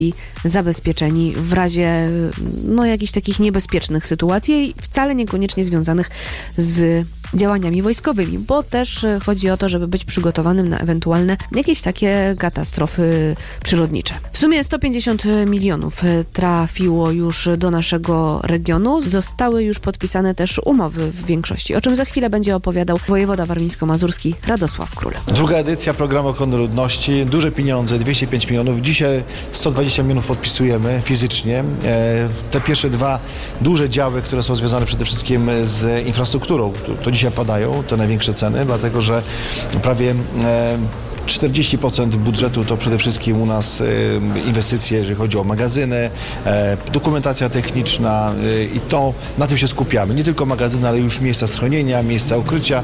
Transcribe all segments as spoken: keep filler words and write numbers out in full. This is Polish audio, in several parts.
i zabezpieczeni w razie no, jakichś takich niebezpiecznych sytuacji, wcale niekoniecznie związanych z działaniami wojskowymi, bo też chodzi o to, żeby być przygotowanym na ewentualne jakieś takie katastrofy przyrodnicze. W sumie sto pięćdziesiąt milionów trafiło już do naszego regionu. Zostały już podpisane też umowy w większości, o czym za chwilę będzie opowiadał wojewoda warmińsko-mazurski Radosław Król. Druga edycja programu ochrony ludności, duże pieniądze, dwieście pięć milionów. Dzisiaj sto dwadzieścia milionów podpisujemy fizycznie. Te pierwsze dwa duże działy, które są związane przede wszystkim z infrastrukturą, to dzisiaj padają, te największe ceny, dlatego że prawie czterdzieści procent budżetu to przede wszystkim u nas inwestycje, jeżeli chodzi o magazyny, dokumentacja techniczna i to na tym się skupiamy. Nie tylko magazyny, ale już miejsca schronienia, miejsca ukrycia,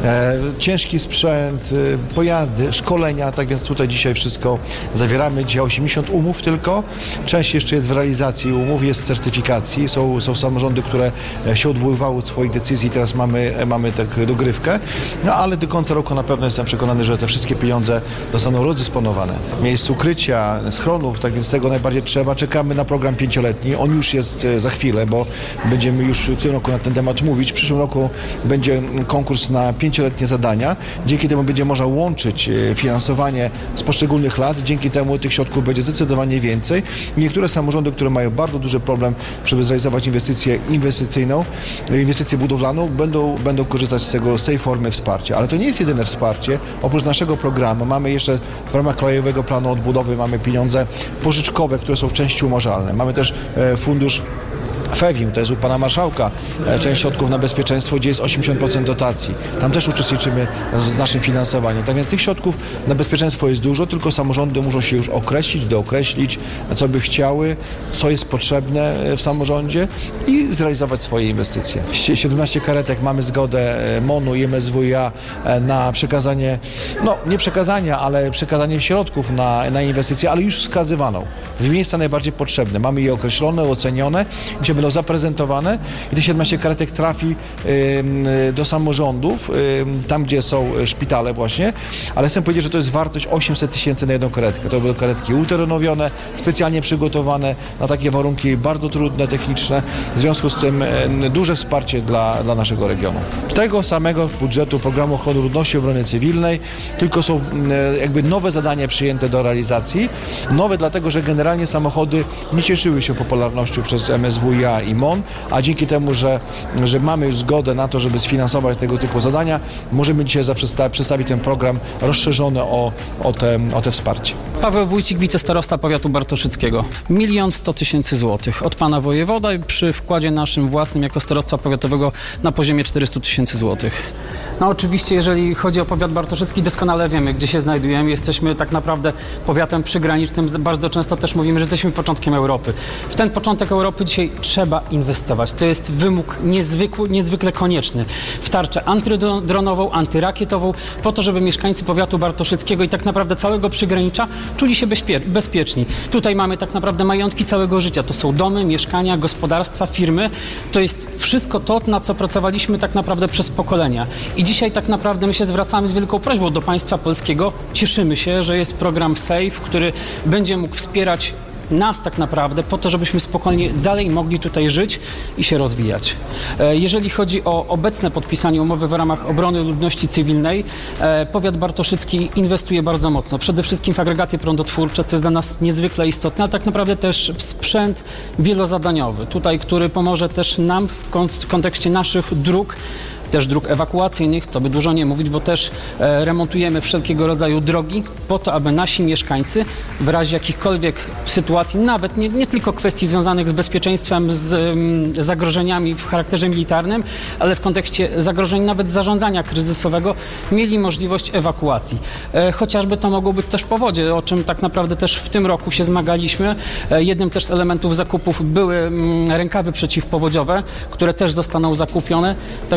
ciężki sprzęt, pojazdy, szkolenia, tak więc tutaj dzisiaj wszystko zawieramy. Dzisiaj osiemdziesiąt umów tylko. Część jeszcze jest w realizacji umów, jest w certyfikacji. Są, są samorządy, które się odwoływały od swoich decyzji, teraz mamy, mamy tak dogrywkę. No ale do końca roku na pewno jestem przekonany, że te wszystkie pieniądze zostaną rozdysponowane. Miejsc ukrycia, schronów, tak więc tego najbardziej trzeba. Czekamy na program pięcioletni. On już jest za chwilę, bo będziemy już w tym roku na ten temat mówić. W przyszłym roku będzie konkurs na pięcioletnie zadania. Dzięki temu będzie można łączyć finansowanie z poszczególnych lat. Dzięki temu tych środków będzie zdecydowanie więcej. Niektóre samorządy, które mają bardzo duży problem, żeby zrealizować inwestycję inwestycyjną, inwestycję budowlaną, będą, będą korzystać z tego, z tej formy wsparcia. Ale to nie jest jedyne wsparcie. Oprócz naszego programu mamy jeszcze w ramach Krajowego Planu Odbudowy mamy pieniądze pożyczkowe, które są w części umarzalne. Mamy też e, fundusz FEWiM, to jest u pana marszałka, część środków na bezpieczeństwo, gdzie jest osiemdziesiąt procent dotacji. Tam też uczestniczymy z naszym finansowaniem. Tak więc tych środków na bezpieczeństwo jest dużo, tylko samorządy muszą się już określić, dookreślić, co by chciały, co jest potrzebne w samorządzie i zrealizować swoje inwestycje. siedemnaście karetek, mamy zgodę MON-u i M S W iA na przekazanie, no nie przekazania, ale przekazanie środków na, na inwestycje, ale już wskazywaną w miejsca najbardziej potrzebne. Mamy je określone, ocenione, gdzie będą zaprezentowane i te siedemnaście karetek trafi y, do samorządów, y, tam gdzie są szpitale właśnie, ale chcę powiedzieć, że to jest wartość osiemset tysięcy na jedną karetkę. To będą karetki uterenowione, specjalnie przygotowane na takie warunki bardzo trudne, techniczne. W związku z tym y, duże wsparcie dla, dla naszego regionu. Tego samego budżetu programu ochrony ludności i obrony cywilnej, tylko są y, jakby nowe zadania przyjęte do realizacji. Nowe dlatego, że generalnie samochody nie cieszyły się popularnością przez M S W iA i MON, a dzięki temu, że, że mamy już zgodę na to, żeby sfinansować tego typu zadania, możemy dzisiaj przedstawić ten program rozszerzony o, o, te, o te wsparcie. Paweł Wójcik, wicestarosta powiatu bartoszyckiego. Milion sto tysięcy złotych od pana wojewoda przy wkładzie naszym własnym jako starostwa powiatowego na poziomie czterysta tysięcy złotych. No oczywiście, jeżeli chodzi o powiat bartoszycki, doskonale wiemy, gdzie się znajdujemy. Jesteśmy tak naprawdę powiatem przygranicznym. Bardzo często też mówimy, że jesteśmy początkiem Europy. W ten początek Europy dzisiaj trzeba inwestować. To jest wymóg niezwykły, niezwykle konieczny. W tarczę antydronową, antyrakietową, po to, żeby mieszkańcy powiatu bartoszyckiego i tak naprawdę całego przygranicza czuli się bezpie- bezpieczni. Tutaj mamy tak naprawdę majątki całego życia. To są domy, mieszkania, gospodarstwa, firmy. To jest wszystko to, na co pracowaliśmy tak naprawdę przez pokolenia. I dzisiaj tak naprawdę my się zwracamy z wielką prośbą do państwa polskiego. Cieszymy się, że jest program SAFE, który będzie mógł wspierać nas tak naprawdę po to, żebyśmy spokojnie dalej mogli tutaj żyć i się rozwijać. Jeżeli chodzi o obecne podpisanie umowy w ramach obrony ludności cywilnej, powiat bartoszycki inwestuje bardzo mocno. Przede wszystkim w agregaty prądotwórcze, co jest dla nas niezwykle istotne, a tak naprawdę też w sprzęt wielozadaniowy, tutaj, który pomoże też nam w kontekście naszych dróg, też dróg ewakuacyjnych, co by dużo nie mówić, bo też e, remontujemy wszelkiego rodzaju drogi po to, aby nasi mieszkańcy w razie jakichkolwiek sytuacji, nawet nie, nie tylko kwestii związanych z bezpieczeństwem, z m, zagrożeniami w charakterze militarnym, ale w kontekście zagrożeń nawet zarządzania kryzysowego, mieli możliwość ewakuacji. E, chociażby to mogło być też powodzie, o czym tak naprawdę też w tym roku się zmagaliśmy. E, jednym też z elementów zakupów były m, rękawy przeciwpowodziowe, które też zostaną zakupione, także jak widać,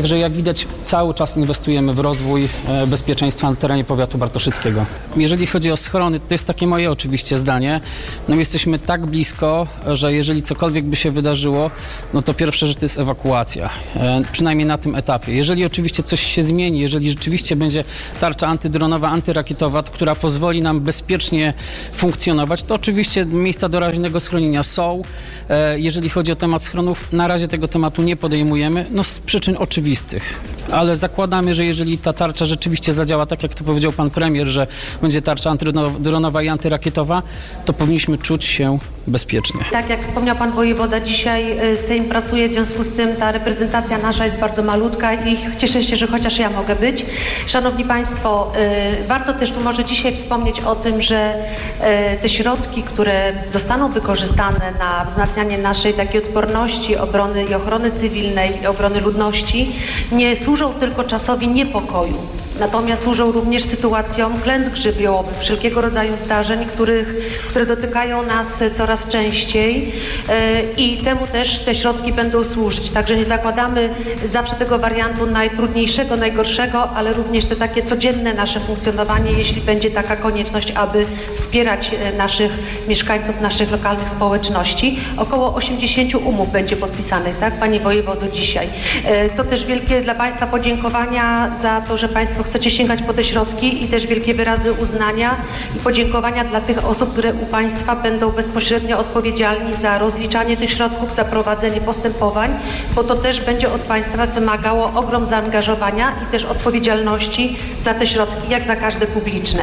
widać, cały czas inwestujemy w rozwój e, bezpieczeństwa na terenie powiatu bartoszyckiego. Jeżeli chodzi o schrony, to jest takie moje oczywiście zdanie, no jesteśmy tak blisko, że jeżeli cokolwiek by się wydarzyło, no to pierwsza rzecz to jest ewakuacja, e, przynajmniej na tym etapie. Jeżeli oczywiście coś się zmieni, jeżeli rzeczywiście będzie tarcza antydronowa, antyrakietowa, która pozwoli nam bezpiecznie funkcjonować, to oczywiście miejsca doraźnego schronienia są. E, jeżeli chodzi o temat schronów, na razie tego tematu nie podejmujemy, no z przyczyn oczywistych, ale zakładamy, że jeżeli ta tarcza rzeczywiście zadziała, tak jak to powiedział pan premier, że będzie tarcza antydronowa i antyrakietowa, to powinniśmy czuć się bezpiecznie. Tak jak wspomniał pan wojewoda, dzisiaj Sejm pracuje, w związku z tym ta reprezentacja nasza jest bardzo malutka i cieszę się, że chociaż ja mogę być. Szanowni państwo, warto też tu może dzisiaj wspomnieć o tym, że te środki, które zostaną wykorzystane na wzmacnianie naszej takiej odporności, obrony i ochrony cywilnej i obrony ludności, nie służą tylko czasowi niepokoju. Natomiast służą również sytuacjom klęsk żywiołowych, wszelkiego rodzaju zdarzeń, których, które dotykają nas coraz częściej i temu też te środki będą służyć. Także nie zakładamy zawsze tego wariantu najtrudniejszego, najgorszego, ale również te takie codzienne nasze funkcjonowanie, jeśli będzie taka konieczność, aby wspierać naszych mieszkańców, naszych lokalnych społeczności. Około osiemdziesiąt umów będzie podpisanych, tak, panie wojewodo, dzisiaj. To też wielkie dla państwa podziękowania za to, że państwo chcecie sięgać po te środki i też wielkie wyrazy uznania i podziękowania dla tych osób, które u państwa będą bezpośrednio odpowiedzialni za rozliczanie tych środków, za prowadzenie postępowań, bo to też będzie od państwa wymagało ogrom zaangażowania i też odpowiedzialności za te środki, jak za każde publiczne.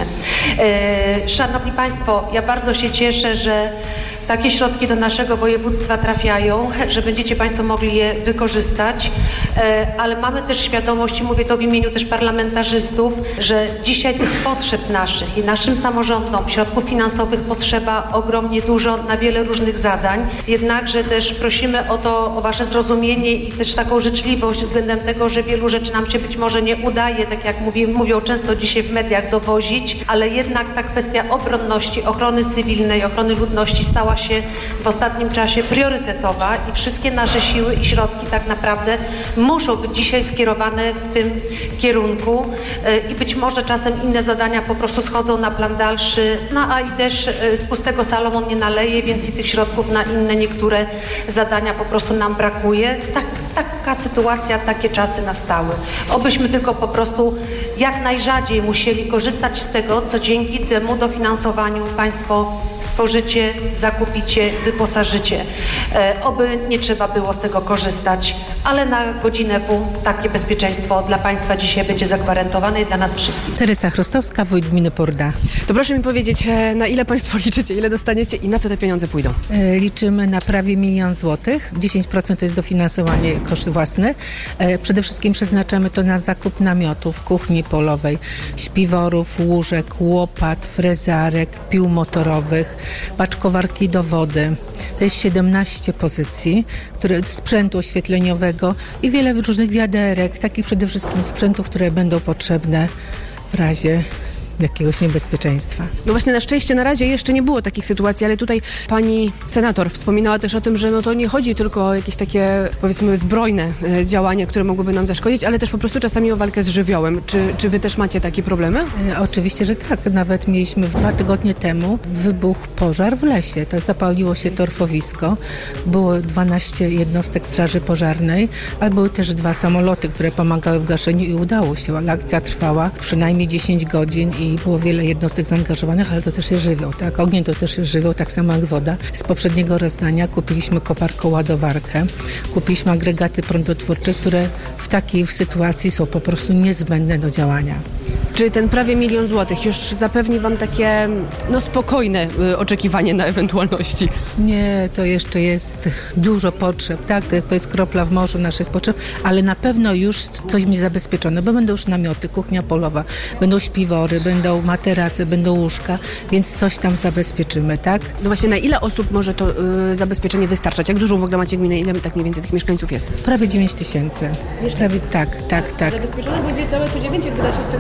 E, szanowni państwo, ja bardzo się cieszę, że takie środki do naszego województwa trafiają, że będziecie państwo mogli je wykorzystać, ale mamy też świadomość, i mówię to w imieniu też parlamentarzystów, że dzisiaj tych potrzeb naszych i naszym samorządom środków finansowych potrzeba ogromnie dużo na wiele różnych zadań. Jednakże też prosimy o to, o wasze zrozumienie i też taką życzliwość względem tego, że wielu rzeczy nam się być może nie udaje, tak jak mówi, mówią często dzisiaj w mediach, dowozić, ale jednak ta kwestia obronności, ochrony cywilnej, ochrony ludności stała się się w ostatnim czasie priorytetowa i wszystkie nasze siły i środki tak naprawdę muszą być dzisiaj skierowane w tym kierunku i być może czasem inne zadania po prostu schodzą na plan dalszy, no a i też z pustego Salomon nie naleje, więc i tych środków na inne niektóre zadania po prostu nam brakuje. Tak, taka sytuacja, takie czasy nastały. Obyśmy tylko po prostu jak najrzadziej musieli korzystać z tego, co dzięki temu dofinansowaniu państwo stworzycie, zakupicie, wyposażycie. E, oby nie trzeba było z tego korzystać, ale na godzinę W takie bezpieczeństwo dla państwa dzisiaj będzie zagwarantowane i dla nas wszystkich. Teresa Chrostowska, wójt gminy Porda. To proszę mi powiedzieć, na ile państwo liczycie, ile dostaniecie i na co te pieniądze pójdą? E, liczymy na prawie milion złotych. dziesięć procent to jest dofinansowanie koszty własne. E, przede wszystkim przeznaczamy to na zakup namiotów, kuchni polowej, śpiworów, łóżek, łopat, frezarek, pił motorowych, paczkowarki do wody. To jest siedemnaście pozycji, które, sprzętu oświetleniowego i wiele różnych wiaderek, takich przede wszystkim sprzętów, które będą potrzebne w razie jakiegoś niebezpieczeństwa. No właśnie na szczęście na razie jeszcze nie było takich sytuacji, ale tutaj pani senator wspominała też o tym, że no to nie chodzi tylko o jakieś takie, powiedzmy, zbrojne e, działania, które mogłyby nam zaszkodzić, ale też po prostu czasami o walkę z żywiołem. Czy, czy wy też macie takie problemy? E, oczywiście, że tak. Nawet mieliśmy dwa tygodnie temu wybuch pożar w lesie. To zapaliło się torfowisko. Było dwanaście jednostek straży pożarnej, ale były też dwa samoloty, które pomagały w gaszeniu i udało się. Ale akcja trwała przynajmniej dziesięć godzin i było wiele jednostek zaangażowanych, ale to też jest żywioł, tak? Ogień to też jest żywioł, tak samo jak woda. Z poprzedniego rozdania kupiliśmy koparko-ładowarkę, kupiliśmy agregaty prądotwórcze, które w takiej sytuacji są po prostu niezbędne do działania. Czy ten prawie milion złotych już zapewni wam takie no, spokojne y, oczekiwanie na ewentualności? Nie, to jeszcze jest dużo potrzeb, tak? To jest, to jest kropla w morzu naszych potrzeb, ale na pewno już coś mi zabezpieczone, bo będą już namioty, kuchnia polowa, będą śpiwory, będą materace, będą łóżka, więc coś tam zabezpieczymy, tak? No właśnie, na ile osób może to y, zabezpieczenie wystarczać? Jak dużą w ogóle macie gminę? Ile tak mniej więcej tych mieszkańców jest? Prawie dziewięć tysięcy. Prawie, tak, tak, tak. Zabezpieczone będzie całe tu dziewięć, jak wyda się z tego już zabezpieczone.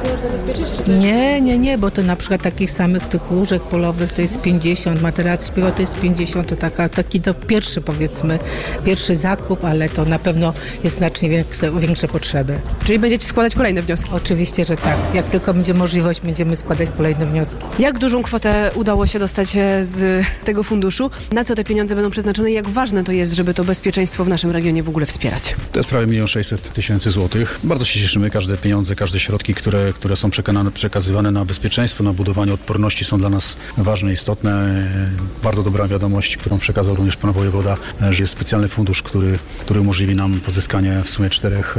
zabezpieczyć? Czy to jest... Nie, nie, nie, bo to na przykład takich samych tych łóżek polowych to jest pięćdziesiąt, materac śpiewa to jest pięćdziesiąt, to taka, taki to pierwszy powiedzmy, pierwszy zakup, ale to na pewno jest znacznie większe, większe potrzeby. Czyli będziecie składać kolejne wnioski? Oczywiście, że tak. Jak tylko będzie możliwość, będziemy składać kolejne wnioski. Jak dużą kwotę udało się dostać z tego funduszu? Na co te pieniądze będą przeznaczone i jak ważne to jest, żeby to bezpieczeństwo w naszym regionie w ogóle wspierać? To jest prawie milion sześćset tysięcy złotych. Bardzo się cieszymy. Każde pieniądze, każde środki, które, które są przekonane, przekazywane na bezpieczeństwo, na budowanie odporności są dla nas ważne, istotne. Bardzo dobra wiadomość, którą przekazał również pan wojewoda, że jest specjalny fundusz, który, który umożliwi nam pozyskanie w sumie czterech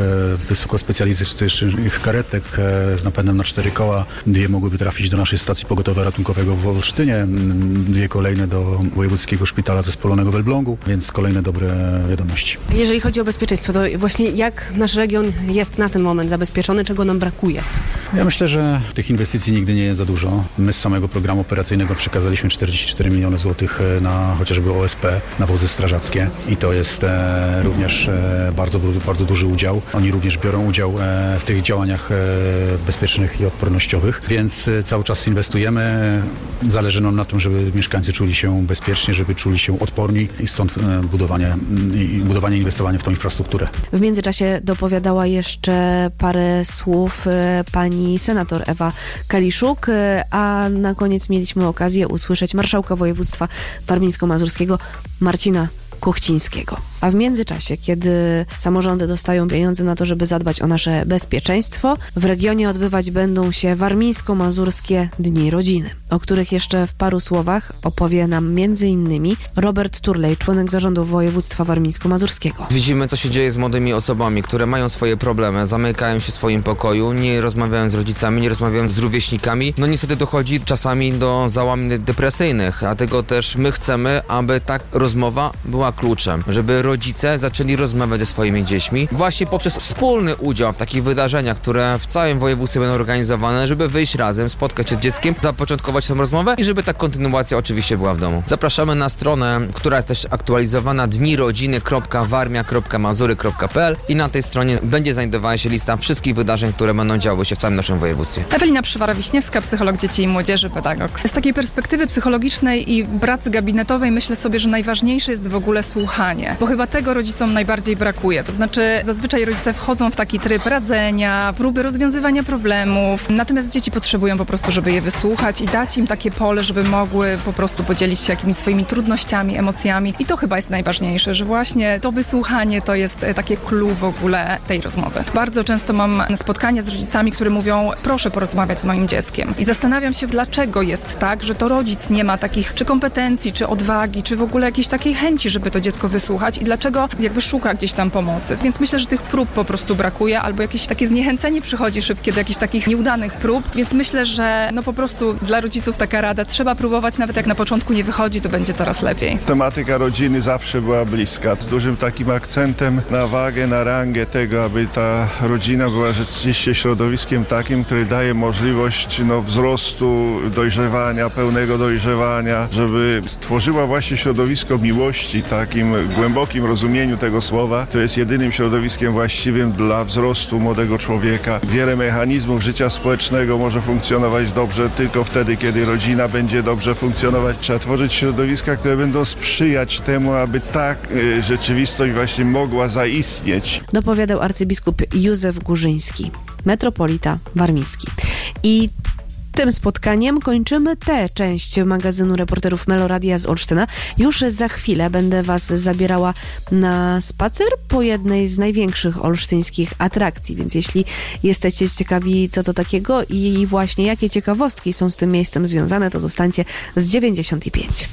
wysokospecjalistycznych karetek z napędem na cztery koła. Dwie mogłyby trafić do naszej stacji pogotowia ratunkowego w Olsztynie, dwie kolejne do Wojewódzkiego Szpitala Zespolonego w Elblągu, więc kolejne dobre wiadomości. Jeżeli chodzi o bezpieczeństwo, to właśnie jak nasz region jest na ten moment zabezpieczony, czego nam brakuje? Ja myślę, że tych inwestycji nigdy nie jest za dużo. My z samego programu operacyjnego przekazaliśmy czterdzieści cztery miliony złotych na chociażby O S P, na wozy strażackie i to jest e, również e, bardzo, bardzo duży udział. Oni również biorą udział e, w tych działaniach e, bezpiecznych i odpornościowych, więc e, cały czas inwestujemy. Zależy nam na tym, żeby mieszkańcy czuli się bezpiecznie, żeby czuli się odporni i stąd e, budowanie, i budowanie, inwestowanie w tą infrastrukturę. W międzyczasie dopowiadała jeszcze parę słów e, pani senator Ewa Kaliszuk, e, a na koniec mieliśmy okazję usłyszeć marszałka województwa warmińsko-mazurskiego Marcina Kuchcińskiego. A w międzyczasie, kiedy samorządy dostają pieniądze na to, żeby zadbać o nasze bezpieczeństwo, w regionie odbywać będą się warmińsko-mazurskie Dni Rodziny, o których jeszcze w paru słowach opowie nam między innymi Robert Turlej, członek zarządu województwa warmińsko-mazurskiego. Widzimy, co się dzieje z młodymi osobami, które mają swoje problemy, zamykają się w swoim pokoju, nie rozmawiają z rodzicami, nie rozmawiają z rówieśnikami. No niestety dochodzi czasami do załamań depresyjnych, dlatego też my chcemy, aby ta rozmowa była kluczem, żeby rodzice zaczęli rozmawiać ze swoimi dziećmi właśnie poprzez wspólny udział w takich wydarzeniach, które w całym województwie będą organizowane, żeby wyjść razem, spotkać się z dzieckiem, zapoczątkować tę rozmowę i żeby ta kontynuacja oczywiście była w domu. Zapraszamy na stronę, która jest też aktualizowana dni rodziny kropka warmia kropka mazury kropka p l i na tej stronie będzie znajdowała się lista wszystkich wydarzeń, które będą działy się w całym naszym województwie. Ewelina Przywara-Wiśniewska, psycholog dzieci i młodzieży, pedagog. Z takiej perspektywy psychologicznej i pracy gabinetowej myślę sobie, że najważniejsze jest w ogóle słuchanie, bo chyba tego rodzicom najbardziej brakuje. To znaczy zazwyczaj rodzice wchodzą w taki tryb radzenia, próby rozwiązywania problemów, natomiast dzieci potrzebują po prostu, żeby je wysłuchać i dać im takie pole, żeby mogły po prostu podzielić się jakimiś swoimi trudnościami, emocjami i to chyba jest najważniejsze, że właśnie to wysłuchanie to jest takie clue w ogóle tej rozmowy. Bardzo często mam spotkania z rodzicami, którzy mówią, proszę porozmawiać z moim dzieckiem i zastanawiam się, dlaczego jest tak, że to rodzic nie ma takich czy kompetencji, czy odwagi, czy w ogóle jakiejś takiej chęci, żeby to dziecko wysłuchać i dlaczego jakby szuka gdzieś tam pomocy. Więc myślę, że tych prób po prostu brakuje albo jakieś takie zniechęcenie przychodzi szybkie do jakichś takich nieudanych prób, więc myślę, że no po prostu dla rodziców taka rada, trzeba próbować, nawet jak na początku nie wychodzi, to będzie coraz lepiej. Tematyka rodziny zawsze była bliska, z dużym takim akcentem na wagę, na rangę tego, aby ta rodzina była rzeczywiście środowiskiem takim, które daje możliwość no, wzrostu, dojrzewania, pełnego dojrzewania, żeby stworzyła właśnie środowisko miłości, takim głębokim rozumieniu tego słowa, to jest jedynym środowiskiem właściwym dla wzrostu młodego człowieka. Wiele mechanizmów życia społecznego może funkcjonować dobrze tylko wtedy, kiedy rodzina będzie dobrze funkcjonować. Trzeba tworzyć środowiska, które będą sprzyjać temu, aby ta y, rzeczywistość właśnie mogła zaistnieć. Dopowiadał arcybiskup Józef Górzyński, metropolita warmiński. I tym spotkaniem kończymy tę część magazynu reporterów Meloradia z Olsztyna. Już za chwilę będę Was zabierała na spacer po jednej z największych olsztyńskich atrakcji, więc jeśli jesteście ciekawi, co to takiego i właśnie jakie ciekawostki są z tym miejscem związane, to zostańcie z dziewięćdziesiąt pięć.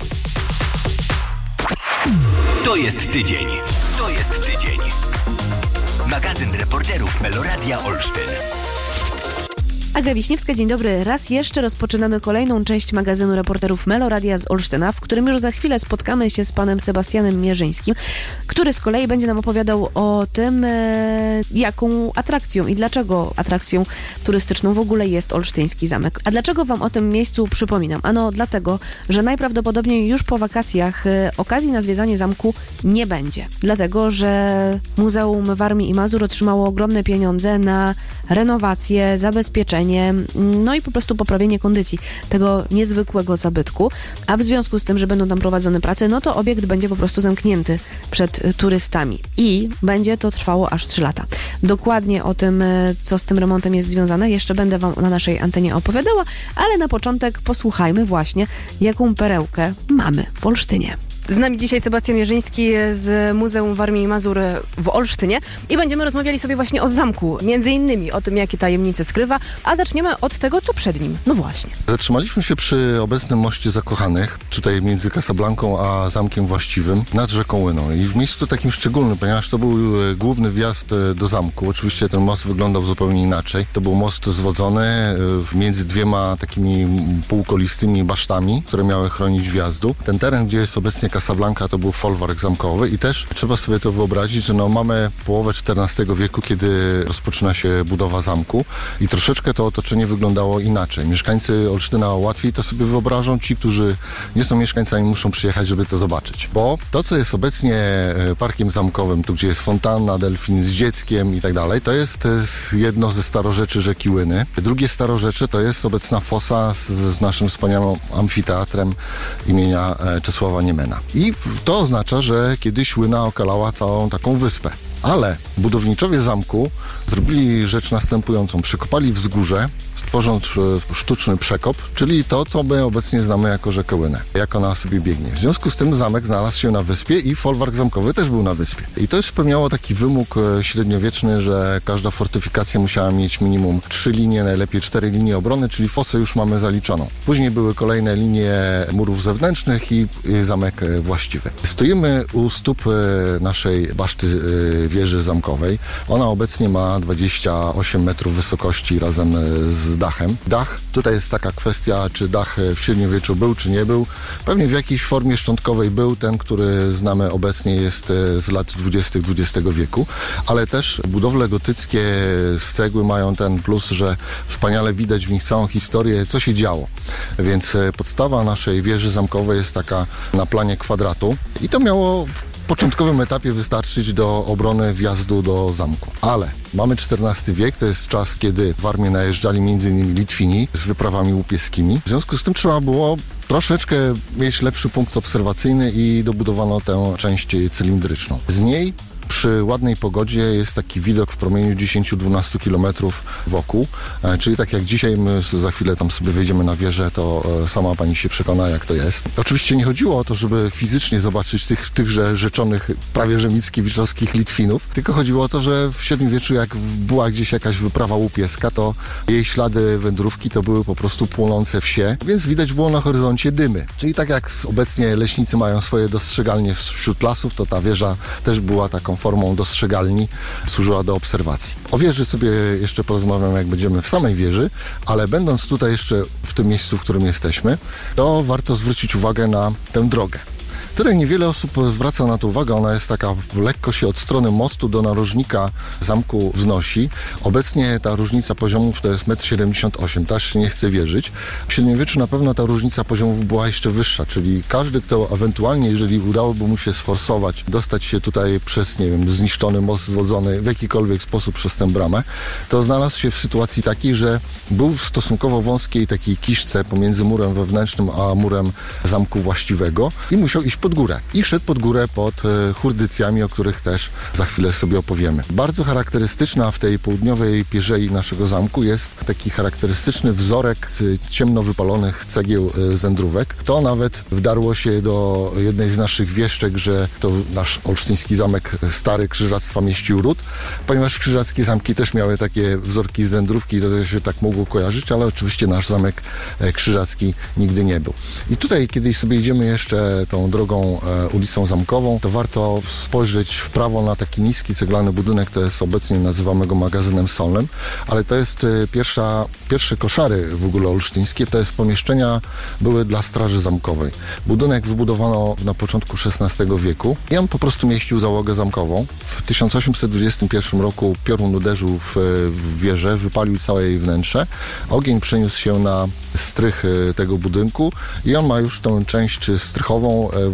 To jest tydzień. To jest tydzień. Magazyn reporterów Meloradia Olsztyn. Aga Wiśniewska, dzień dobry. Raz jeszcze rozpoczynamy kolejną część magazynu reporterów Meloradia z Olsztyna, w którym już za chwilę spotkamy się z panem Sebastianem Mierzyńskim, który z kolei będzie nam opowiadał o tym, e, jaką atrakcją i dlaczego atrakcją turystyczną w ogóle jest Olsztyński Zamek. A dlaczego wam o tym miejscu przypominam? Ano dlatego, że najprawdopodobniej już po wakacjach e, okazji na zwiedzanie zamku nie będzie. Dlatego, że Muzeum Warmii i Mazur otrzymało ogromne pieniądze na renowację, zabezpieczenie powiększenie, no i po prostu poprawienie kondycji tego niezwykłego zabytku, a w związku z tym, że będą tam prowadzone prace, no to obiekt będzie po prostu zamknięty przed turystami i będzie to trwało aż trzy lata. Dokładnie o tym, co z tym remontem jest związane, jeszcze będę wam na naszej antenie opowiadała, ale na początek posłuchajmy właśnie, jaką perełkę mamy w Olsztynie. Z nami dzisiaj Sebastian Jerzyński z Muzeum Warmii i Mazur w Olsztynie i będziemy rozmawiali sobie właśnie o zamku, między innymi o tym, jakie tajemnice skrywa, a zaczniemy od tego, co przed nim. No właśnie. Zatrzymaliśmy się przy obecnym moście Zakochanych, tutaj między Casablanką a zamkiem właściwym, nad rzeką Łyną. I w miejscu takim szczególnym, ponieważ to był główny wjazd do zamku. Oczywiście ten most wyglądał zupełnie inaczej. To był most zwodzony między dwiema takimi półkolistymi basztami, które miały chronić wjazdu. Ten teren, gdzie jest obecnie Casablanca, to był folwark zamkowy i też trzeba sobie to wyobrazić, że no mamy połowę czternastego wieku, kiedy rozpoczyna się budowa zamku i troszeczkę to otoczenie wyglądało inaczej. Mieszkańcy Olsztyna łatwiej to sobie wyobrażą, ci, którzy nie są mieszkańcami, muszą przyjechać, żeby to zobaczyć. Bo to, co jest obecnie parkiem zamkowym, tu gdzie jest fontanna, delfin z dzieckiem i tak dalej, to jest jedno ze starorzeczy rzeki Łyny. Drugie starorzecze to jest obecna fosa z, z naszym wspaniałym amfiteatrem imienia Czesława Niemena. I to oznacza, że kiedyś Łyna okalała całą taką wyspę. Ale budowniczowie zamku zrobili rzecz następującą. Przekopali wzgórze, stworząc sztuczny przekop, czyli to, co my obecnie znamy jako rzekę Łynę, jak ona sobie biegnie. W związku z tym zamek znalazł się na wyspie i folwark zamkowy też był na wyspie. I to już spełniało taki wymóg średniowieczny, że każda fortyfikacja musiała mieć minimum trzy linie, najlepiej cztery linie obrony, czyli fosę już mamy zaliczoną. Później były kolejne linie murów zewnętrznych i zamek właściwy. Stoimy u stóp naszej baszty wieży zamkowej. Ona obecnie ma dwadzieścia osiem metrów wysokości razem z dachem. Dach, tutaj jest taka kwestia, czy dach w średniowieczu był, czy nie był. Pewnie w jakiejś formie szczątkowej był. Ten, który znamy obecnie, jest z lat dwudziestych dwudziestego wieku, ale też budowle gotyckie z cegły mają ten plus, że wspaniale widać w nich całą historię, co się działo. Więc podstawa naszej wieży zamkowej jest taka na planie kwadratu i to miało w początkowym etapie wystarczyć do obrony wjazdu do zamku. Ale mamy czternasty wiek, to jest czas, kiedy w armię najeżdżali między innymi Litwini z wyprawami łupieskimi. W związku z tym trzeba było troszeczkę mieć lepszy punkt obserwacyjny i dobudowano tę część cylindryczną. Z niej przy ładnej pogodzie jest taki widok w promieniu dziesięć do dwunastu kilometrów wokół, czyli tak jak dzisiaj, my za chwilę tam sobie wejdziemy na wieżę, to sama pani się przekona, jak to jest. Oczywiście nie chodziło o to, żeby fizycznie zobaczyć tych, tychże rzeczonych, prawie że mickiewiczowskich Litwinów, tylko chodziło o to, że w średniowieczu, jak była gdzieś jakaś wyprawa łupieska, to jej ślady wędrówki to były po prostu płonące wsie, więc widać było na horyzoncie dymy. Czyli tak jak obecnie leśnicy mają swoje dostrzegalnie wśród lasów, to ta wieża też była taką formą dostrzegalni, służyła do obserwacji. O wieży sobie jeszcze porozmawiam, jak będziemy w samej wieży, ale będąc tutaj jeszcze w tym miejscu, w którym jesteśmy, to warto zwrócić uwagę na tę drogę. Tutaj niewiele osób zwraca na to uwagę, ona jest taka lekko się od strony mostu do narożnika zamku wznosi. Obecnie ta różnica poziomów to jest metr siedemdziesiąt osiem, też się nie chce wierzyć. W średniowieczu na pewno ta różnica poziomów była jeszcze wyższa, czyli każdy, kto ewentualnie, jeżeli udałoby mu się sforsować, dostać się tutaj przez, nie wiem, zniszczony most zwodzony w jakikolwiek sposób przez tę bramę, to znalazł się w sytuacji takiej, że był w stosunkowo wąskiej takiej kiszce pomiędzy murem wewnętrznym a murem zamku właściwego i musiał iść pod górę. I szedł pod górę pod e, hurdycjami, o których też za chwilę sobie opowiemy. Bardzo charakterystyczna w tej południowej pierzei naszego zamku jest taki charakterystyczny wzorek z ciemno wypalonych cegieł e, zędrówek. To nawet wdarło się do jednej z naszych wieszczek, że to nasz olsztyński zamek stary Krzyżactwa mieścił ród, ponieważ krzyżackie zamki też miały takie wzorki z zędrówki, to się tak mogło kojarzyć, ale oczywiście nasz zamek e, krzyżacki nigdy nie był. I tutaj, kiedy sobie idziemy jeszcze tą drogą e, ulicą Zamkową, to warto spojrzeć w prawo na taki niski ceglany budynek, to jest obecnie nazywamy go magazynem solnym, ale to jest e, pierwsza, pierwsze koszary w ogóle olsztyńskie, to jest pomieszczenia były dla straży zamkowej. Budynek wybudowano na początku szesnastego wieku i on po prostu mieścił załogę zamkową. W tysiąc osiemset dwudziestym pierwszym roku piorun uderzył w, w wieżę, wypalił całe jej wnętrze. Ogień przeniósł się na strych tego budynku i on ma już tą część strychową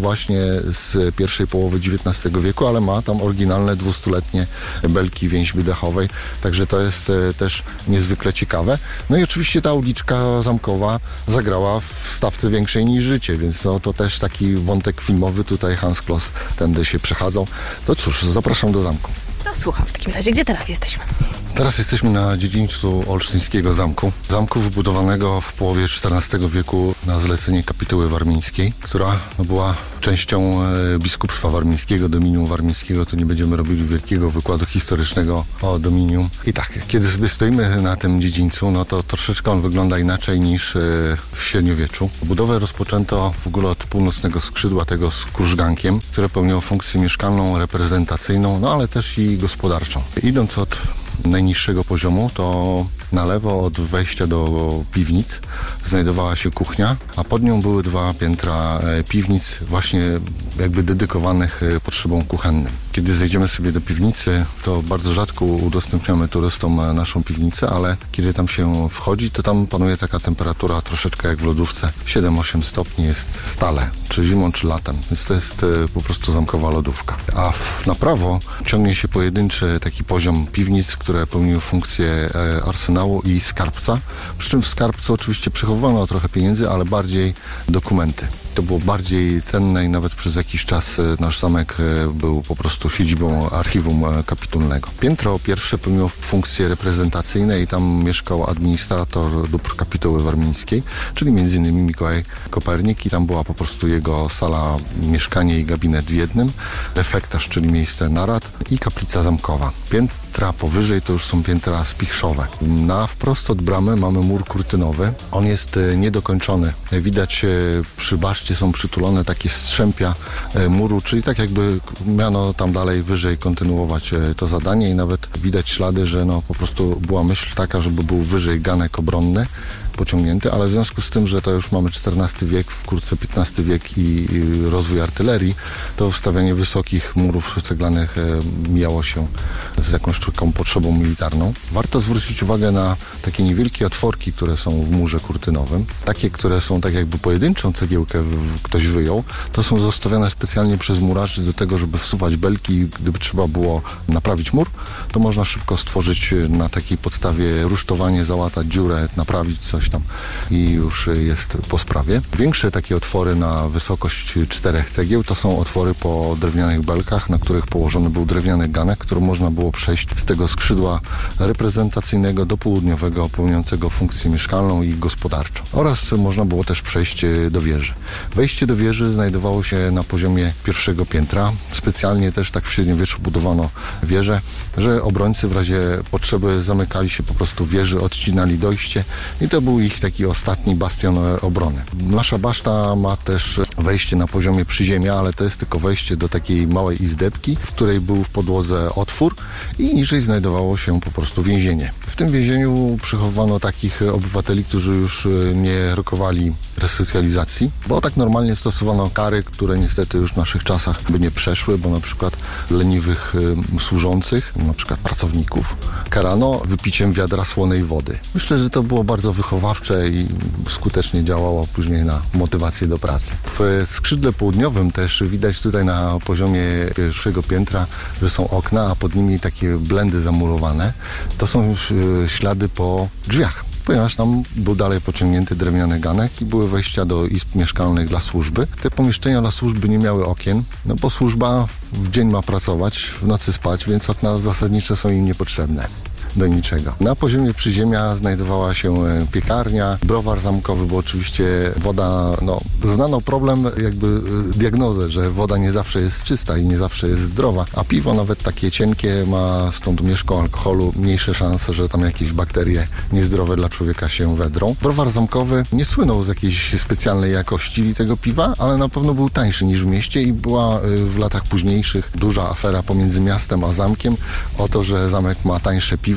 właśnie z pierwszej połowy dziewiętnastego wieku, ale ma tam oryginalne dwustuletnie belki więźby dechowej, także to jest też niezwykle ciekawe. No i oczywiście ta uliczka zamkowa zagrała w stawce większej niż życie, więc no, to też taki wątek filmowy, tutaj Hans Kloss tędy się przechadzał. To cóż, zapraszam do zamku. No słucham w takim razie, gdzie teraz jesteśmy? Teraz jesteśmy na dziedzińcu olsztyńskiego zamku. Zamku wybudowanego w połowie czternastego wieku na zlecenie kapituły warmińskiej, która no, była częścią e, biskupstwa warmińskiego, dominium warmińskiego. Tu nie będziemy robili wielkiego wykładu historycznego o dominium. I tak, kiedy sobie stoimy na tym dziedzińcu, no to troszeczkę on wygląda inaczej niż e, w średniowieczu. Budowę rozpoczęto w ogóle od północnego skrzydła tego z krużgankiem, które pełniło funkcję mieszkalną, reprezentacyjną, no ale też i gospodarczą. Idąc od najniższego poziomu, to na lewo od wejścia do piwnic znajdowała się kuchnia, a pod nią były dwa piętra piwnic właśnie jakby dedykowanych potrzebom kuchennym. Kiedy zejdziemy sobie do piwnicy, to bardzo rzadko udostępniamy turystom naszą piwnicę, ale kiedy tam się wchodzi, to tam panuje taka temperatura troszeczkę jak w lodówce. siedem osiem stopni jest stale, czy zimą, czy latem, więc to jest po prostu zamkowa lodówka. A w, na prawo ciągnie się pojedynczy taki poziom piwnic, które pełniły funkcję arsenału i skarbca. Przy czym w skarbcu oczywiście przechowano trochę pieniędzy, ale bardziej dokumenty. To było bardziej cenne i nawet przez jakiś czas nasz zamek był po prostu siedzibą archiwum kapitulnego. Piętro pierwsze pełniło funkcje reprezentacyjne i tam mieszkał administrator dóbr kapituły warmińskiej, czyli między innymi Mikołaj Kopernik i tam była po prostu jego sala, mieszkanie i gabinet w jednym, refektarz, czyli miejsce narad i kaplica zamkowa. Piętra powyżej to już są piętra spichrzowe. Na wprost od bramy mamy mur kurtynowy. On jest niedokończony. Widać przy baszcie są przytulone takie strzępia muru, czyli tak jakby miano tam dalej wyżej kontynuować to zadanie i nawet widać ślady, że no po prostu była myśl taka, żeby był wyżej ganek obronny pociągnięty, ale w związku z tym, że to już mamy czternasty wiek, wkrótce piętnasty wiek i rozwój artylerii, to wstawianie wysokich murów ceglanych mijało się z jakąś taką potrzebą militarną. Warto zwrócić uwagę na takie niewielkie otworki, które są w murze kurtynowym. Takie, które są tak jakby pojedynczą cegiełkę ktoś wyjął, to są zostawione specjalnie przez murarzy do tego, żeby wsuwać belki. Gdyby trzeba było naprawić mur, to można szybko stworzyć na takiej podstawie rusztowanie, załatać dziurę, naprawić coś tam i już jest po sprawie. Większe takie otwory na wysokość czterech cegieł to są otwory po drewnianych belkach, na których położony był drewniany ganek, który można było przejść z tego skrzydła reprezentacyjnego do południowego, pełniącego funkcję mieszkalną i gospodarczą. Oraz można było też przejść do wieży. Wejście do wieży znajdowało się na poziomie pierwszego piętra. Specjalnie też tak w średniowieczu budowano wieżę, że obrońcy w razie potrzeby zamykali się po prostu w wieży, odcinali dojście i to był ich taki ostatni bastion obrony. Nasza baszta ma też wejście na poziomie przyziemia, ale to jest tylko wejście do takiej małej izdebki, w której był w podłodze otwór i niżej znajdowało się po prostu więzienie. W tym więzieniu przechowano takich obywateli, którzy już nie rokowali resocjalizacji, bo tak normalnie stosowano kary, które niestety już w naszych czasach by nie przeszły, bo na przykład leniwych y, służących, na przykład pracowników, karano wypiciem wiadra słonej wody. Myślę, że to było bardzo wychowawcze i skutecznie działało później na motywację do pracy. W skrzydle południowym też widać tutaj na poziomie pierwszego piętra, że są okna, a pod nimi takie blendy zamurowane. To są y, ślady po drzwiach, ponieważ tam był dalej pociągnięty drewniany ganek i były wejścia do izb mieszkalnych dla służby. Te pomieszczenia dla służby nie miały okien, no bo służba w dzień ma pracować, w nocy spać, więc okna zasadnicze są im niepotrzebne do niczego. Na poziomie przyziemia znajdowała się piekarnia, browar zamkowy, bo oczywiście woda, no znano problem, jakby diagnozę, że woda nie zawsze jest czysta i nie zawsze jest zdrowa, a piwo nawet takie cienkie ma z tą domieszką alkoholu mniejsze szanse, że tam jakieś bakterie niezdrowe dla człowieka się wedrą. Browar zamkowy nie słynął z jakiejś specjalnej jakości tego piwa, ale na pewno był tańszy niż w mieście i była w latach późniejszych duża afera pomiędzy miastem a zamkiem o to, że zamek ma tańsze piwo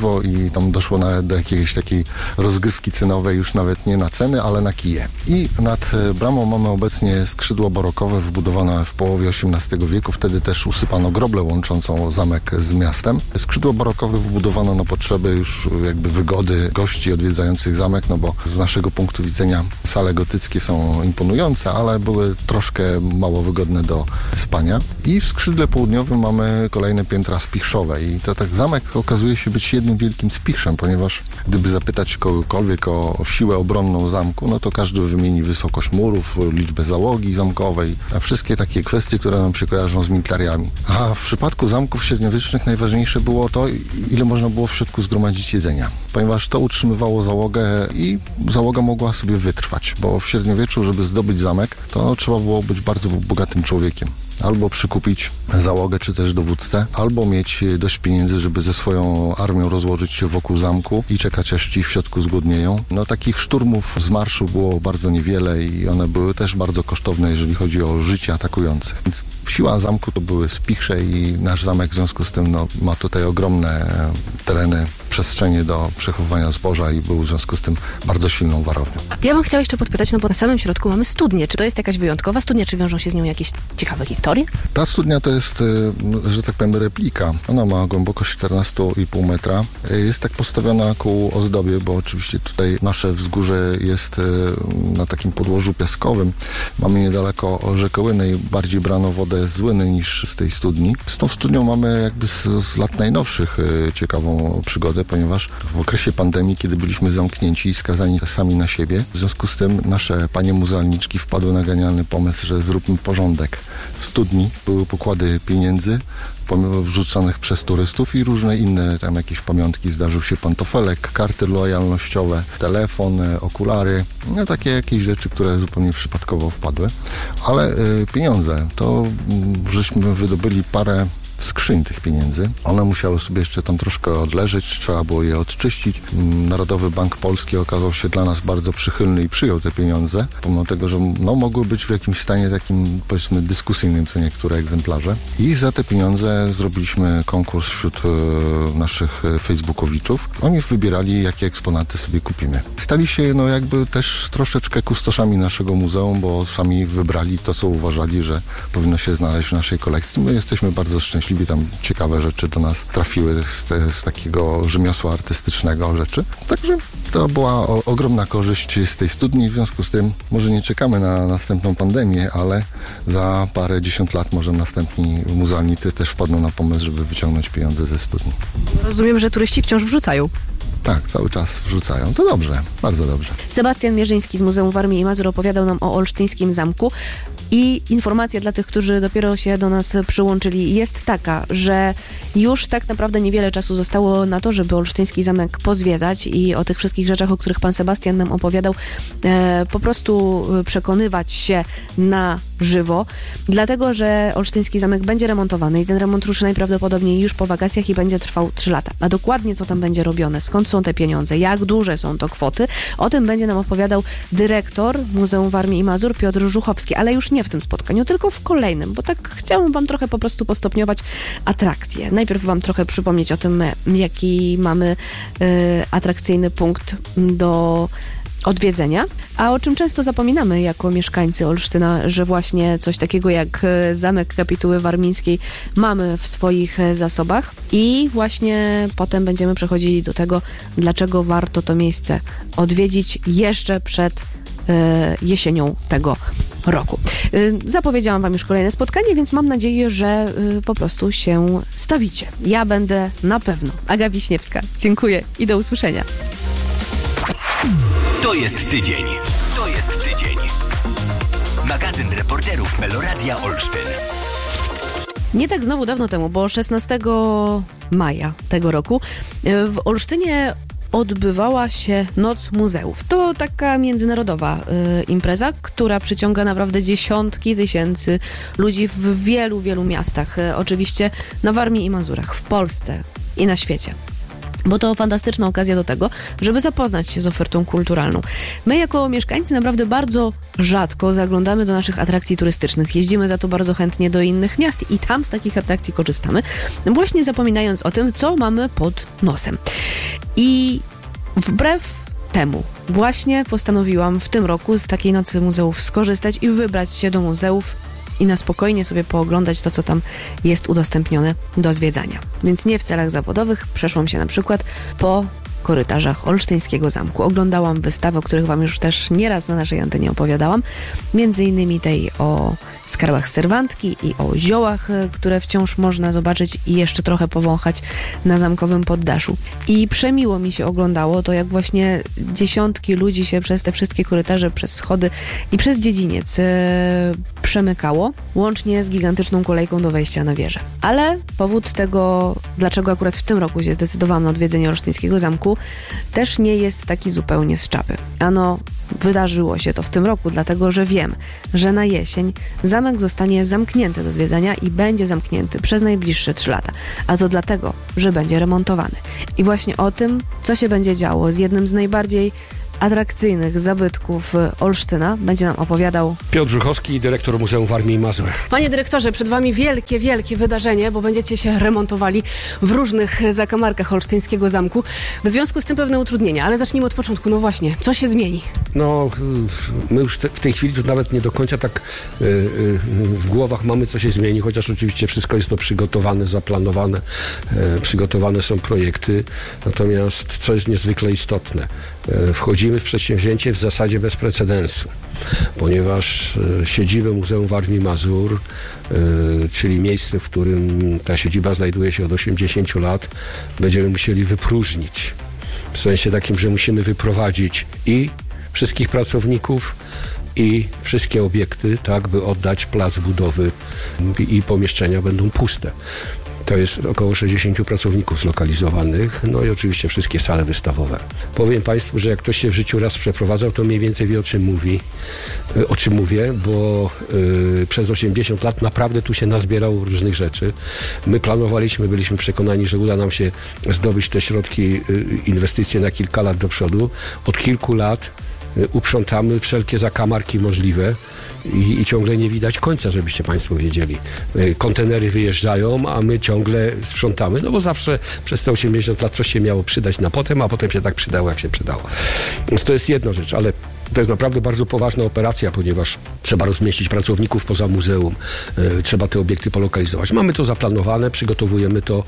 piwo i tam doszło nawet do jakiejś takiej rozgrywki cenowej, już nawet nie na ceny, ale na kije. I nad bramą mamy obecnie skrzydło barokowe wybudowane w połowie osiemnastego wieku. Wtedy też usypano groblę łączącą zamek z miastem. Skrzydło barokowe wybudowano na potrzeby już jakby wygody gości odwiedzających zamek, no bo z naszego punktu widzenia sale gotyckie są imponujące, ale były troszkę mało wygodne do spania. I w skrzydle południowym mamy kolejne piętra spichrzowe i to tak zamek okazuje się być jednym wielkim spichrzem, ponieważ gdyby zapytać kogokolwiek o, o siłę obronną zamku, no to każdy wymieni wysokość murów, liczbę załogi zamkowej, a wszystkie takie kwestie, które nam się kojarzą z militariami. A w przypadku zamków średniowiecznych najważniejsze było to, ile można było w środku zgromadzić jedzenia, ponieważ to utrzymywało załogę i załoga mogła sobie wytrwać, bo w średniowieczu, żeby zdobyć zamek, to trzeba było być bardzo bogatym człowiekiem. Albo przykupić załogę, czy też dowódcę, albo mieć dość pieniędzy, żeby ze swoją armią rozłożyć się wokół zamku i czekać, aż ci w środku zgłodnieją. No takich szturmów z marszu było bardzo niewiele i one były też bardzo kosztowne, jeżeli chodzi o życie atakujących. Więc siła zamku to były spichrze i nasz zamek w związku z tym no, ma tutaj ogromne tereny, przestrzenie do przechowywania zboża i był w związku z tym bardzo silną warownią. Ja bym chciała jeszcze podpytać, no bo na samym środku mamy studnię. Czy to jest jakaś wyjątkowa studnia, czy wiążą się z nią jakieś ciekawe historie? Ta studnia to jest, że tak powiem, replika. Ona ma głębokość czternaście i pół metra. Jest tak postawiona ku ozdobie, bo oczywiście tutaj nasze wzgórze jest na takim podłożu piaskowym. Mamy niedaleko rzekę Łyny i bardziej brano wodę z Łyny niż z tej studni. Z tą studnią mamy jakby z, z lat najnowszych ciekawą przygodę, ponieważ w okresie pandemii, kiedy byliśmy zamknięci i skazani sami na siebie, w związku z tym nasze panie muzealniczki wpadły na genialny pomysł, że zróbmy porządek. W studni były pokłady pieniędzy wrzucanych przez turystów i różne inne tam jakieś pamiątki. Zdarzył się pantofelek, karty lojalnościowe, telefon, okulary, no takie jakieś rzeczy, które zupełnie przypadkowo wpadły. Ale y, pieniądze, to y, żeśmy wydobyli parę skrzyń tych pieniędzy. One musiały sobie jeszcze tam troszkę odleżeć, trzeba było je odczyścić. Narodowy Bank Polski okazał się dla nas bardzo przychylny i przyjął te pieniądze, pomimo tego, że no, mogły być w jakimś stanie takim, powiedzmy, dyskusyjnym co niektóre egzemplarze. I za te pieniądze zrobiliśmy konkurs wśród e, naszych facebookowiczów. Oni wybierali, jakie eksponaty sobie kupimy. Stali się no jakby też troszeczkę kustoszami naszego muzeum, bo sami wybrali to, co uważali, że powinno się znaleźć w naszej kolekcji. My jesteśmy bardzo szczęśliwi. Tam ciekawe rzeczy do nas trafiły z, te, z takiego rzemiosła artystycznego rzeczy. Także to była o, ogromna korzyść z tej studni. W związku z tym może nie czekamy na następną pandemię, ale za parę dziesiąt lat może następni muzealnicy też wpadną na pomysł, żeby wyciągnąć pieniądze ze studni. Rozumiem, że turyści wciąż wrzucają. Tak, cały czas wrzucają. To dobrze, bardzo dobrze. Sebastian Mierzyński z Muzeum Warmii i Mazur opowiadał nam o olsztyńskim zamku. I informacja dla tych, którzy dopiero się do nas przyłączyli, jest taka, że już tak naprawdę niewiele czasu zostało na to, żeby olsztyński zamek pozwiedzać i o tych wszystkich rzeczach, o których pan Sebastian nam opowiadał, e, po prostu przekonywać się na żywo, dlatego, że olsztyński zamek będzie remontowany i ten remont ruszy najprawdopodobniej już po wakacjach i będzie trwał trzy lata. A dokładnie co tam będzie robione, skąd są te pieniądze, jak duże są to kwoty, o tym będzie nam opowiadał dyrektor Muzeum Warmii i Mazur Piotr Żuchowski, ale już nie w tym spotkaniu, tylko w kolejnym, bo tak chciałam wam trochę po prostu postopniować atrakcje. Najpierw wam trochę przypomnieć o tym, jaki mamy y, atrakcyjny punkt do odwiedzenia, a o czym często zapominamy jako mieszkańcy Olsztyna, że właśnie coś takiego jak Zamek Kapituły Warmińskiej mamy w swoich zasobach i właśnie potem będziemy przechodzili do tego, dlaczego warto to miejsce odwiedzić jeszcze przed jesienią tego roku. Zapowiedziałam wam już kolejne spotkanie, więc mam nadzieję, że po prostu się stawicie. Ja będę na pewno. Aga Wiśniewska. Dziękuję i do usłyszenia. To jest tydzień. To jest tydzień. Magazyn reporterów Meloradia Olsztyn. Nie tak znowu dawno temu, bo szesnastego maja tego roku w Olsztynie odbywała się Noc Muzeów. To taka międzynarodowa y, impreza, która przyciąga naprawdę dziesiątki tysięcy ludzi w wielu, wielu miastach. Y, oczywiście na Warmii i Mazurach, w Polsce i na świecie. bo to fantastyczna okazja do tego, żeby zapoznać się z ofertą kulturalną. My jako mieszkańcy naprawdę bardzo rzadko zaglądamy do naszych atrakcji turystycznych. Jeździmy za to bardzo chętnie do innych miast i tam z takich atrakcji korzystamy, właśnie zapominając o tym, co mamy pod nosem. I wbrew temu właśnie postanowiłam w tym roku z takiej nocy muzeów skorzystać i wybrać się do muzeów i na spokojnie sobie pooglądać to, co tam jest udostępnione do zwiedzania. Więc nie w celach zawodowych, przeszłam się na przykład po korytarzach Olsztyńskiego Zamku. Oglądałam wystawy, o których wam już też nieraz na naszej antenie opowiadałam. Między innymi tej o skarbach Serwantki i o ziołach, które wciąż można zobaczyć i jeszcze trochę powąchać na zamkowym poddaszu. I przemiło mi się oglądało to, jak właśnie dziesiątki ludzi się przez te wszystkie korytarze, przez schody i przez dziedziniec e, przemykało, łącznie z gigantyczną kolejką do wejścia na wieżę. Ale powód tego, dlaczego akurat w tym roku się zdecydowałam na odwiedzenie Olsztyńskiego Zamku, też nie jest taki zupełnie z czapy. Ano, wydarzyło się to w tym roku, dlatego że wiem, że na jesień zamek zostanie zamknięty do zwiedzania i będzie zamknięty przez najbliższe trzy lata. A to dlatego, że będzie remontowany. I właśnie o tym, co się będzie działo z jednym z najbardziej atrakcyjnych zabytków Olsztyna, będzie nam opowiadał Piotr Żuchowski, dyrektor Muzeum Warmii i Mazur. Panie dyrektorze, przed wami wielkie, wielkie wydarzenie, bo będziecie się remontowali w różnych zakamarkach Olsztyńskiego Zamku. W związku z tym pewne utrudnienia, ale zacznijmy od początku. No właśnie, co się zmieni? No, my już te, w tej chwili to nawet nie do końca tak y, y, w głowach mamy, co się zmieni, chociaż oczywiście wszystko jest to przygotowane, zaplanowane, y, przygotowane są projekty. Natomiast, co jest niezwykle istotne, y, wchodzimy w przedsięwzięcie w zasadzie bez precedensu, ponieważ y, siedzibę Muzeum Warmii i Mazur, y, czyli miejsce, w którym ta siedziba znajduje się od osiemdziesięciu lat, będziemy musieli wypróżnić. W sensie takim, że musimy wyprowadzić i wszystkich pracowników, i wszystkie obiekty, tak, by oddać plac budowy i pomieszczenia będą puste. To jest około sześćdziesięciu pracowników zlokalizowanych, no i oczywiście wszystkie sale wystawowe. Powiem Państwu, że jak ktoś się w życiu raz przeprowadzał, to mniej więcej wie, o czym mówi, o czym mówię, bo y, przez osiemdziesiąt lat naprawdę tu się nazbierało różnych rzeczy. My planowaliśmy, byliśmy przekonani, że uda nam się zdobyć te środki, y, inwestycje na kilka lat do przodu. Od kilku lat y, uprzątamy wszelkie zakamarki możliwe. I, I ciągle nie widać końca, żebyście Państwo wiedzieli. Kontenery wyjeżdżają, a my ciągle sprzątamy, no bo zawsze przez te osiemdziesiąt lat coś się miało przydać na potem, a potem się tak przydało, jak się przydało. Więc to jest jedna rzecz, ale to jest naprawdę bardzo poważna operacja, ponieważ trzeba rozmieścić pracowników poza muzeum, y, trzeba te obiekty polokalizować. Mamy to zaplanowane, przygotowujemy to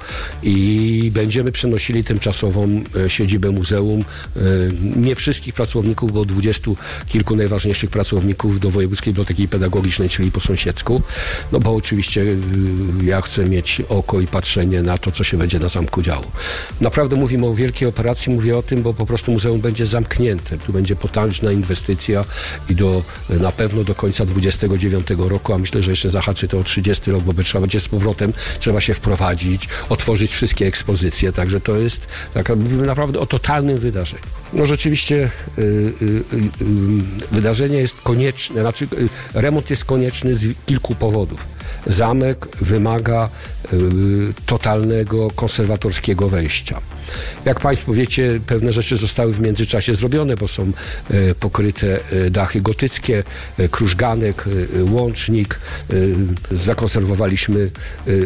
i będziemy przenosili tymczasową y, siedzibę muzeum. Y, nie wszystkich pracowników, bo dwudziestu kilku najważniejszych pracowników do Wojewódzkiej Biblioteki Pedagogicznej, czyli po sąsiedzku, no bo oczywiście y, ja chcę mieć oko i patrzenie na to, co się będzie na zamku działo. Naprawdę mówimy o wielkiej operacji, mówię o tym, bo po prostu muzeum będzie zamknięte. Tu będzie potężna inwestycja inwestycja i do, na pewno do końca dwudziestego dziewiątego roku, a myślę, że jeszcze zahaczy to o trzydziesty rok, bo trzeba będzie z powrotem, trzeba się wprowadzić, otworzyć wszystkie ekspozycje, także to jest, tak, mówimy naprawdę o totalnym wydarzeniu. No rzeczywiście y, y, y, wydarzenie jest konieczne, znaczy y, remont jest konieczny z kilku powodów. Zamek wymaga y, totalnego konserwatorskiego wejścia. Jak Państwo wiecie, pewne rzeczy zostały w międzyczasie zrobione, bo są y, pokryte y, dachy gotyckie, y, krużganek, y, łącznik. Y, zakonserwowaliśmy y,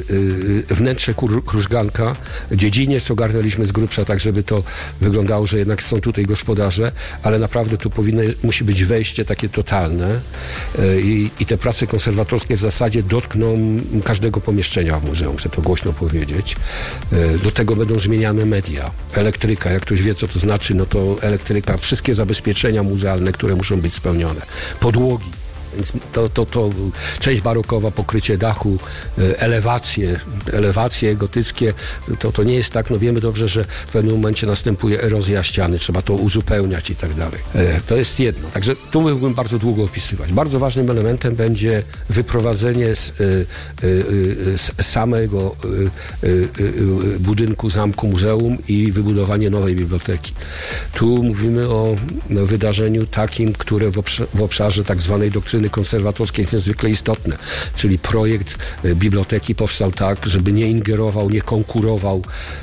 y, wnętrze kur, krużganka, dziedziniec ogarnęliśmy z grubsza, tak żeby to wyglądało, że jednak są tutaj gospodarze, ale naprawdę tu powinno, musi być wejście takie totalne y, i, i te prace konserwatorskie w zasadzie dotkną każdego pomieszczenia w muzeum, chcę to głośno powiedzieć. Y, do tego będą zmieniane media. Elektryka, jak ktoś wie, co to znaczy, no to elektryka, wszystkie zabezpieczenia muzealne, które muszą być spełnione. Podłogi. Więc to, to, to część barokowa, pokrycie dachu, elewacje, elewacje gotyckie, to, to nie jest tak, no wiemy dobrze, że w pewnym momencie następuje erozja ściany, trzeba to uzupełniać i tak dalej. To jest jedno. Także tu mógłbym bardzo długo opisywać. Bardzo ważnym elementem będzie wyprowadzenie z, z samego budynku zamku muzeum i wybudowanie nowej biblioteki. Tu mówimy o wydarzeniu takim, które w obszarze, w obszarze tak zwanej doktryny strony konserwatorskiej jest niezwykle istotne. Czyli projekt biblioteki powstał tak, żeby nie ingerował, nie konkurował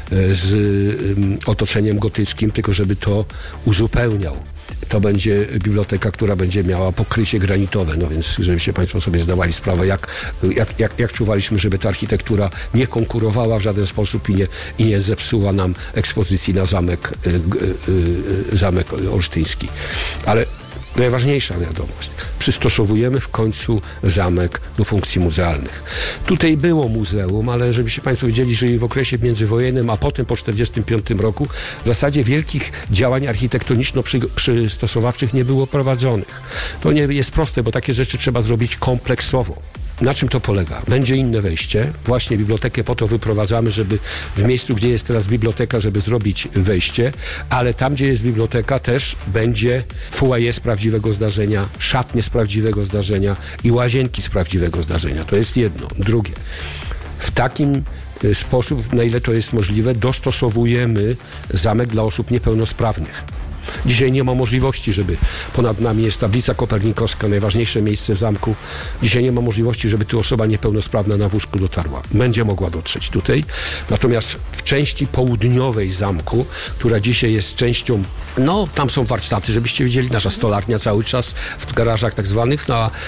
z otoczeniem gotyckim, tylko żeby to uzupełniał. To będzie biblioteka, która będzie miała pokrycie granitowe, no więc żebyście Państwo sobie zdawali sprawę, jak, jak, jak, jak czuwaliśmy, żeby ta architektura nie konkurowała w żaden sposób i nie, i nie zepsuła nam ekspozycji na zamek, y, y, y, zamek olsztyński. Ale najważniejsza wiadomość. Przystosowujemy w końcu zamek do funkcji muzealnych. Tutaj było muzeum, ale żebyście Państwo wiedzieli, że w okresie międzywojennym, a potem po tysiąc dziewięćset czterdziestym piątym roku w zasadzie wielkich działań architektoniczno-przystosowawczych nie było prowadzonych. To nie jest proste, bo takie rzeczy trzeba zrobić kompleksowo. Na czym to polega? Będzie inne wejście. Właśnie bibliotekę po to wyprowadzamy, żeby w miejscu, gdzie jest teraz biblioteka, żeby zrobić wejście, ale tam, gdzie jest biblioteka, też będzie foyer z prawdziwego zdarzenia, szatnie z prawdziwego zdarzenia i łazienki z prawdziwego zdarzenia. To jest jedno. Drugie. W takim sposób, na ile to jest możliwe, dostosowujemy zamek dla osób niepełnosprawnych. Dzisiaj nie ma możliwości, żeby ponad nami jest tablica kopernikowska, najważniejsze miejsce w zamku. Dzisiaj nie ma możliwości, żeby tu osoba niepełnosprawna na wózku dotarła. Będzie mogła dotrzeć tutaj. Natomiast w części południowej zamku, która dzisiaj jest częścią, no tam są warsztaty, żebyście widzieli, nasza stolarnia cały czas w garażach tak zwanych, no, a,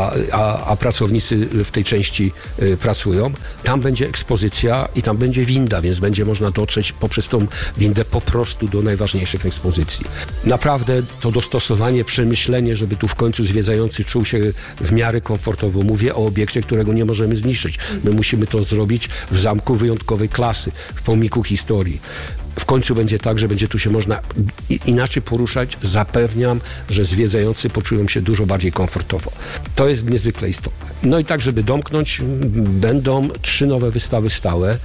a, a pracownicy w tej części y, pracują. Tam będzie ekspozycja i tam będzie winda, więc będzie można dotrzeć poprzez tą windę po prostu do najważniejszych ekspozycji. Naprawdę to dostosowanie, przemyślenie, żeby tu w końcu zwiedzający czuł się w miarę komfortowo. Mówię o obiekcie, którego nie możemy zniszczyć. My musimy to zrobić w zamku wyjątkowej klasy, w pomniku historii. W końcu będzie tak, że będzie tu się można inaczej poruszać. Zapewniam, że zwiedzający poczują się dużo bardziej komfortowo. To jest niezwykle istotne. No i tak, żeby domknąć, będą trzy nowe wystawy stałe,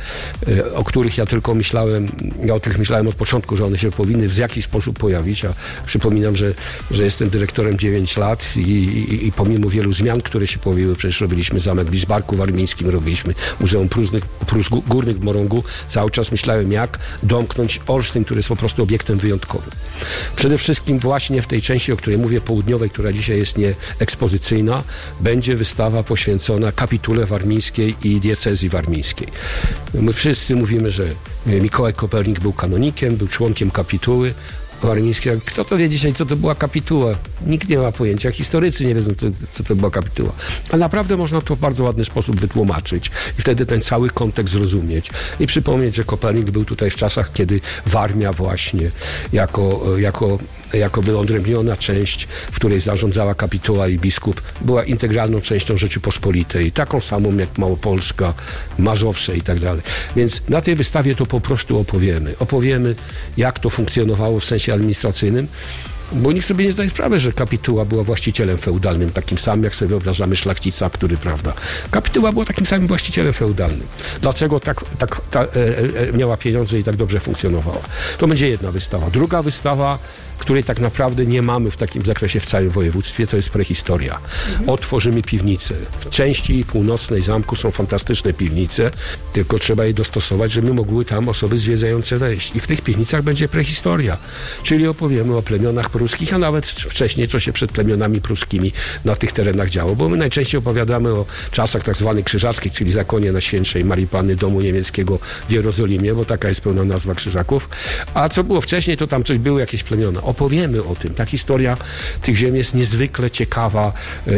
o których ja tylko myślałem, ja o tych myślałem od początku, że one się powinny w jakiś sposób pojawić. A przypominam, że, że jestem dyrektorem dziewięć lat i, i, i pomimo wielu zmian, które się pojawiły, przecież robiliśmy zamek w Wisbarku warmińskim, robiliśmy Muzeum Prusnych, Prus Górnych w Morągu, cały czas myślałem, jak domknąć Olsztyn, który jest po prostu obiektem wyjątkowym. Przede wszystkim właśnie w tej części, o której mówię, południowej, która dzisiaj jest nieekspozycyjna, będzie wystawa poświęcona kapitule warmińskiej i diecezji warmińskiej. My wszyscy mówimy, że Mikołaj Kopernik był kanonikiem, był członkiem kapituły warmińskiej. Kto to wie dzisiaj, co to była kapituła? Nikt nie ma pojęcia. Historycy nie wiedzą, co, co to była kapituła. A naprawdę można to w bardzo ładny sposób wytłumaczyć i wtedy ten cały kontekst zrozumieć. I przypomnieć, że Kopernik był tutaj w czasach, kiedy Warmia właśnie jako, jako jako wyodrębniona część, w której zarządzała kapituła i biskup, była integralną częścią Rzeczypospolitej, taką samą jak Małopolska, Mazowsze i tak dalej. Więc na tej wystawie to po prostu opowiemy. Opowiemy, jak to funkcjonowało w sensie administracyjnym, bo nikt sobie nie zdaje sprawy, że kapituła była właścicielem feudalnym, takim samym, jak sobie wyobrażamy szlachcica, który, prawda. Kapituła była takim samym właścicielem feudalnym. Dlaczego tak, tak ta, e, e, miała pieniądze i tak dobrze funkcjonowała? To będzie jedna wystawa. Druga wystawa, której tak naprawdę nie mamy w takim zakresie w całym województwie, to jest prehistoria. Mhm. Otworzymy piwnice. W części północnej zamku są fantastyczne piwnice, tylko trzeba je dostosować, żeby mogły tam osoby zwiedzające wejść. I w tych piwnicach będzie prehistoria, czyli opowiemy o plemionach pruskich, a nawet wcześniej, co się przed plemionami pruskimi na tych terenach działo, bo my najczęściej opowiadamy o czasach tak zwanych krzyżackich, czyli zakonie Najświętszej Marii Panny Domu Niemieckiego w Jerozolimie, bo taka jest pełna nazwa krzyżaków. A co było wcześniej, to tam coś były jakieś plemiona. Opowiemy o tym. Ta historia tych ziem jest niezwykle ciekawa.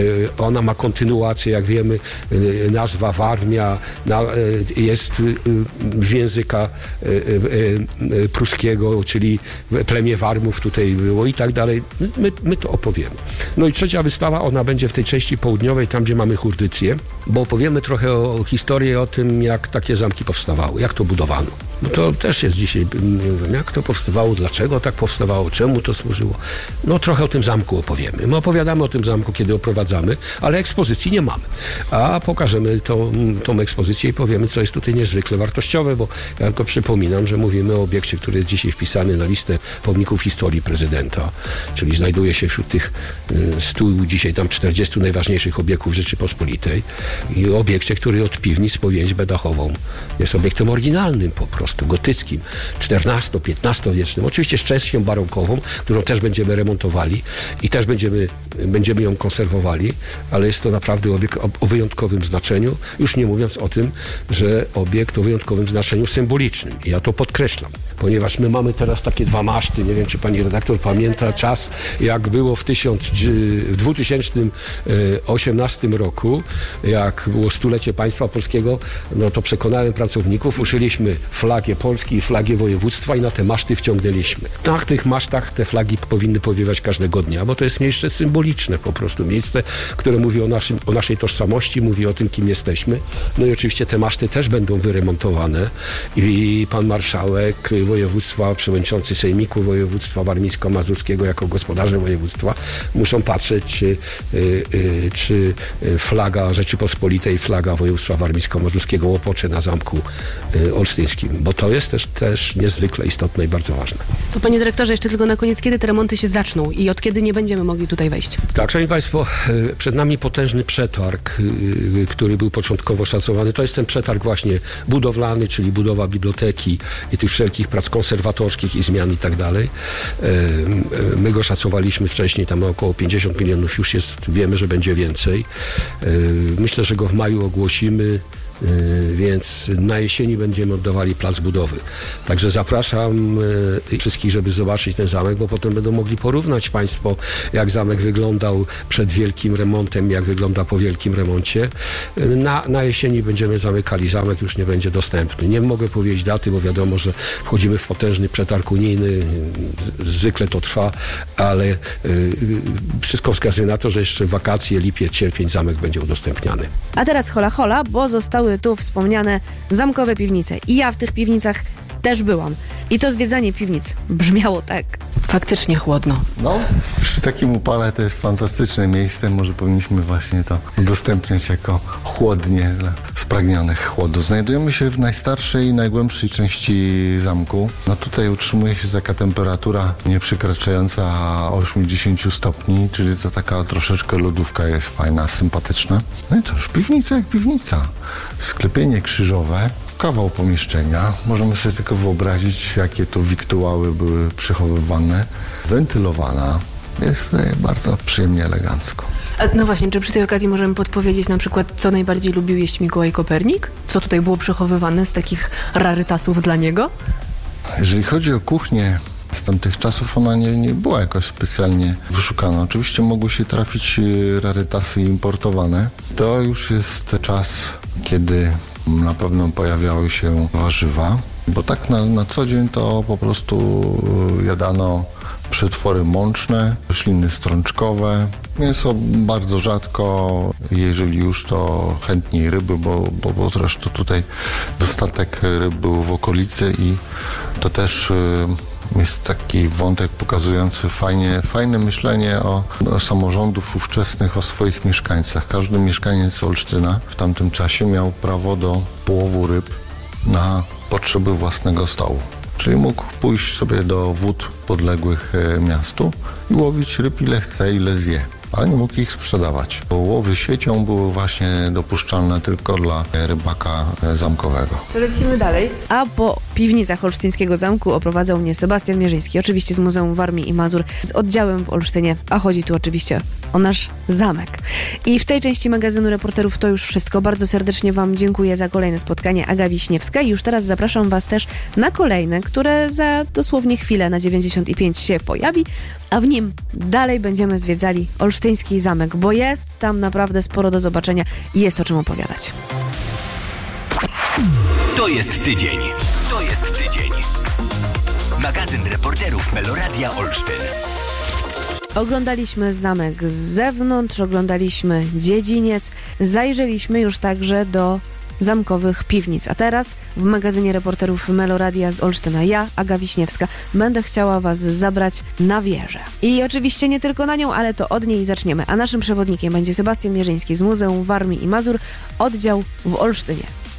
Ona ma kontynuację, jak wiemy, nazwa Warmia jest z języka pruskiego, czyli plemię Warmów tutaj było i tak dalej. My, my to opowiemy. No i trzecia wystawa, ona będzie w tej części południowej, tam gdzie mamy Churdycję, bo opowiemy trochę o historii, o tym, jak takie zamki powstawały, jak to budowano. No to też jest dzisiaj, nie wiem, jak to powstawało, dlaczego tak powstawało, czemu to służyło. No trochę o tym zamku opowiemy. My opowiadamy o tym zamku, kiedy oprowadzamy, ale ekspozycji nie mamy. A pokażemy tą, tą ekspozycję i powiemy, co jest tutaj niezwykle wartościowe, bo ja tylko przypominam, że mówimy o obiekcie, który jest dzisiaj wpisany na listę pomników historii prezydenta, czyli znajduje się wśród tych stu, dzisiaj tam czterdziestu najważniejszych obiektów Rzeczypospolitej i obiekcie, który od piwnic po więź bedachową jest obiektem oryginalnym po prostu. prostu gotyckim, czternasto-piętnastowiecznym, oczywiście z częścią baronkową, którą też będziemy remontowali i też będziemy, będziemy ją konserwowali, ale jest to naprawdę obiekt o, o wyjątkowym znaczeniu, już nie mówiąc o tym, że obiekt o wyjątkowym znaczeniu symbolicznym. I ja to podkreślam, ponieważ my mamy teraz takie dwa maszty, nie wiem, czy pani redaktor pamięta czas, jak było w, tysiąc, w dwa tysiące osiemnastym roku, jak było stulecie państwa polskiego, no to przekonałem pracowników, uszyliśmy flagę Polski i flagę województwa i na te maszty wciągnęliśmy. Na tych masztach te flagi powinny powiewać każdego dnia, bo to jest miejsce symboliczne po prostu, miejsce, które mówi o, naszym, o naszej tożsamości, mówi o tym, kim jesteśmy. No i oczywiście te maszty też będą wyremontowane i pan marszałek województwa, przewodniczący Sejmiku Województwa Warmińsko-Mazurskiego jako gospodarze województwa muszą patrzeć, czy, czy flaga Rzeczypospolitej, flaga województwa warmińsko-mazurskiego łopocze na Zamku Olsztyńskim, bo to jest też, też niezwykle istotne i bardzo ważne. To panie dyrektorze, jeszcze tylko na koniec, kiedy te remonty się zaczną i od kiedy nie będziemy mogli tutaj wejść? Tak, szanowni państwo, przed nami potężny przetarg, który był początkowo szacowany. To jest ten przetarg właśnie budowlany, czyli budowa biblioteki i tych wszelkich prac konserwatorskich i zmian i tak dalej. My go szacowaliśmy wcześniej, tam około pięćdziesiąt milionów już jest, wiemy, że będzie więcej. Myślę, że go w maju ogłosimy, więc na jesieni będziemy oddawali plac budowy. Także zapraszam wszystkich, żeby zobaczyć ten zamek, bo potem będą mogli porównać państwo, jak zamek wyglądał przed wielkim remontem, jak wygląda po wielkim remoncie. Na, na jesieni będziemy zamykali zamek, już nie będzie dostępny. Nie mogę powiedzieć daty, bo wiadomo, że wchodzimy w potężny przetarg unijny, zwykle to trwa, ale y, wszystko wskazuje na to, że jeszcze w wakacje, lipiec, sierpień zamek będzie udostępniany. A teraz hola hola, bo zostały tu wspomniane zamkowe piwnice. I ja w tych piwnicach też byłam. I to zwiedzanie piwnic brzmiało tak. Faktycznie chłodno. No, przy takim upale to jest fantastyczne miejsce. Może powinniśmy właśnie to udostępniać jako chłodnie dla spragnionych chłodu. Znajdujemy się w najstarszej i najgłębszej części zamku. No tutaj utrzymuje się taka temperatura nie przekraczająca osiemdziesiąt stopni, czyli to taka troszeczkę lodówka jest fajna, sympatyczna. No i cóż, piwnica jak piwnica. Sklepienie krzyżowe, kawał pomieszczenia. Możemy sobie tylko wyobrazić, jakie tu wiktuały były przechowywane. Wentylowana. Jest bardzo przyjemnie, elegancko. A no właśnie, czy przy tej okazji możemy podpowiedzieć na przykład, co najbardziej lubił jeść Mikołaj Kopernik? Co tutaj było przechowywane z takich rarytasów dla niego? Jeżeli chodzi o kuchnię z tamtych czasów, ona nie, nie była jakoś specjalnie wyszukana. Oczywiście mogły się trafić rarytasy importowane. To już jest czas, kiedy na pewno pojawiały się warzywa, bo tak na, na co dzień to po prostu jadano przetwory mączne, rośliny strączkowe. Mięso bardzo rzadko, jeżeli już to chętniej ryby, bo, bo, bo zresztą tutaj dostatek ryb był w okolicy i to też y, jest taki wątek pokazujący fajnie, fajne myślenie o, o samorządów ówczesnych, o swoich mieszkańcach. Każdy mieszkaniec Olsztyna w tamtym czasie miał prawo do połowu ryb na potrzeby własnego stołu. Czyli mógł pójść sobie do wód podległych miastu i łowić ryb ile chce, ile zje, ale nie mógł ich sprzedawać. Łowy siecią były właśnie dopuszczalne tylko dla rybaka zamkowego. Lecimy dalej. A po piwnicach Olsztyńskiego Zamku oprowadzał mnie Sebastian Mierzyński, oczywiście z Muzeum Warmii i Mazur, z oddziałem w Olsztynie, a chodzi tu oczywiście o nasz zamek. I w tej części magazynu Reporterów to już wszystko. Bardzo serdecznie Wam dziękuję za kolejne spotkanie. Aga Wiśniewska i już teraz zapraszam Was też na kolejne, które za dosłownie chwilę na dziewięćdziesiąt pięć się pojawi, a w nim dalej będziemy zwiedzali Olsztyński Zamek, bo jest tam naprawdę sporo do zobaczenia i jest o czym opowiadać. To jest tydzień. To jest tydzień. Magazyn Reporterów Meloradia Olsztyn. Oglądaliśmy zamek z zewnątrz, oglądaliśmy dziedziniec, zajrzeliśmy już także do zamkowych piwnic. A teraz w magazynie Reporterów Meloradia z Olsztyna ja, Aga Wiśniewska, będę chciała Was zabrać na wieżę. I oczywiście nie tylko na nią, ale to od niej zaczniemy. A naszym przewodnikiem będzie Sebastian Mierzyński z Muzeum Warmii i Mazur, oddział w Olsztynie.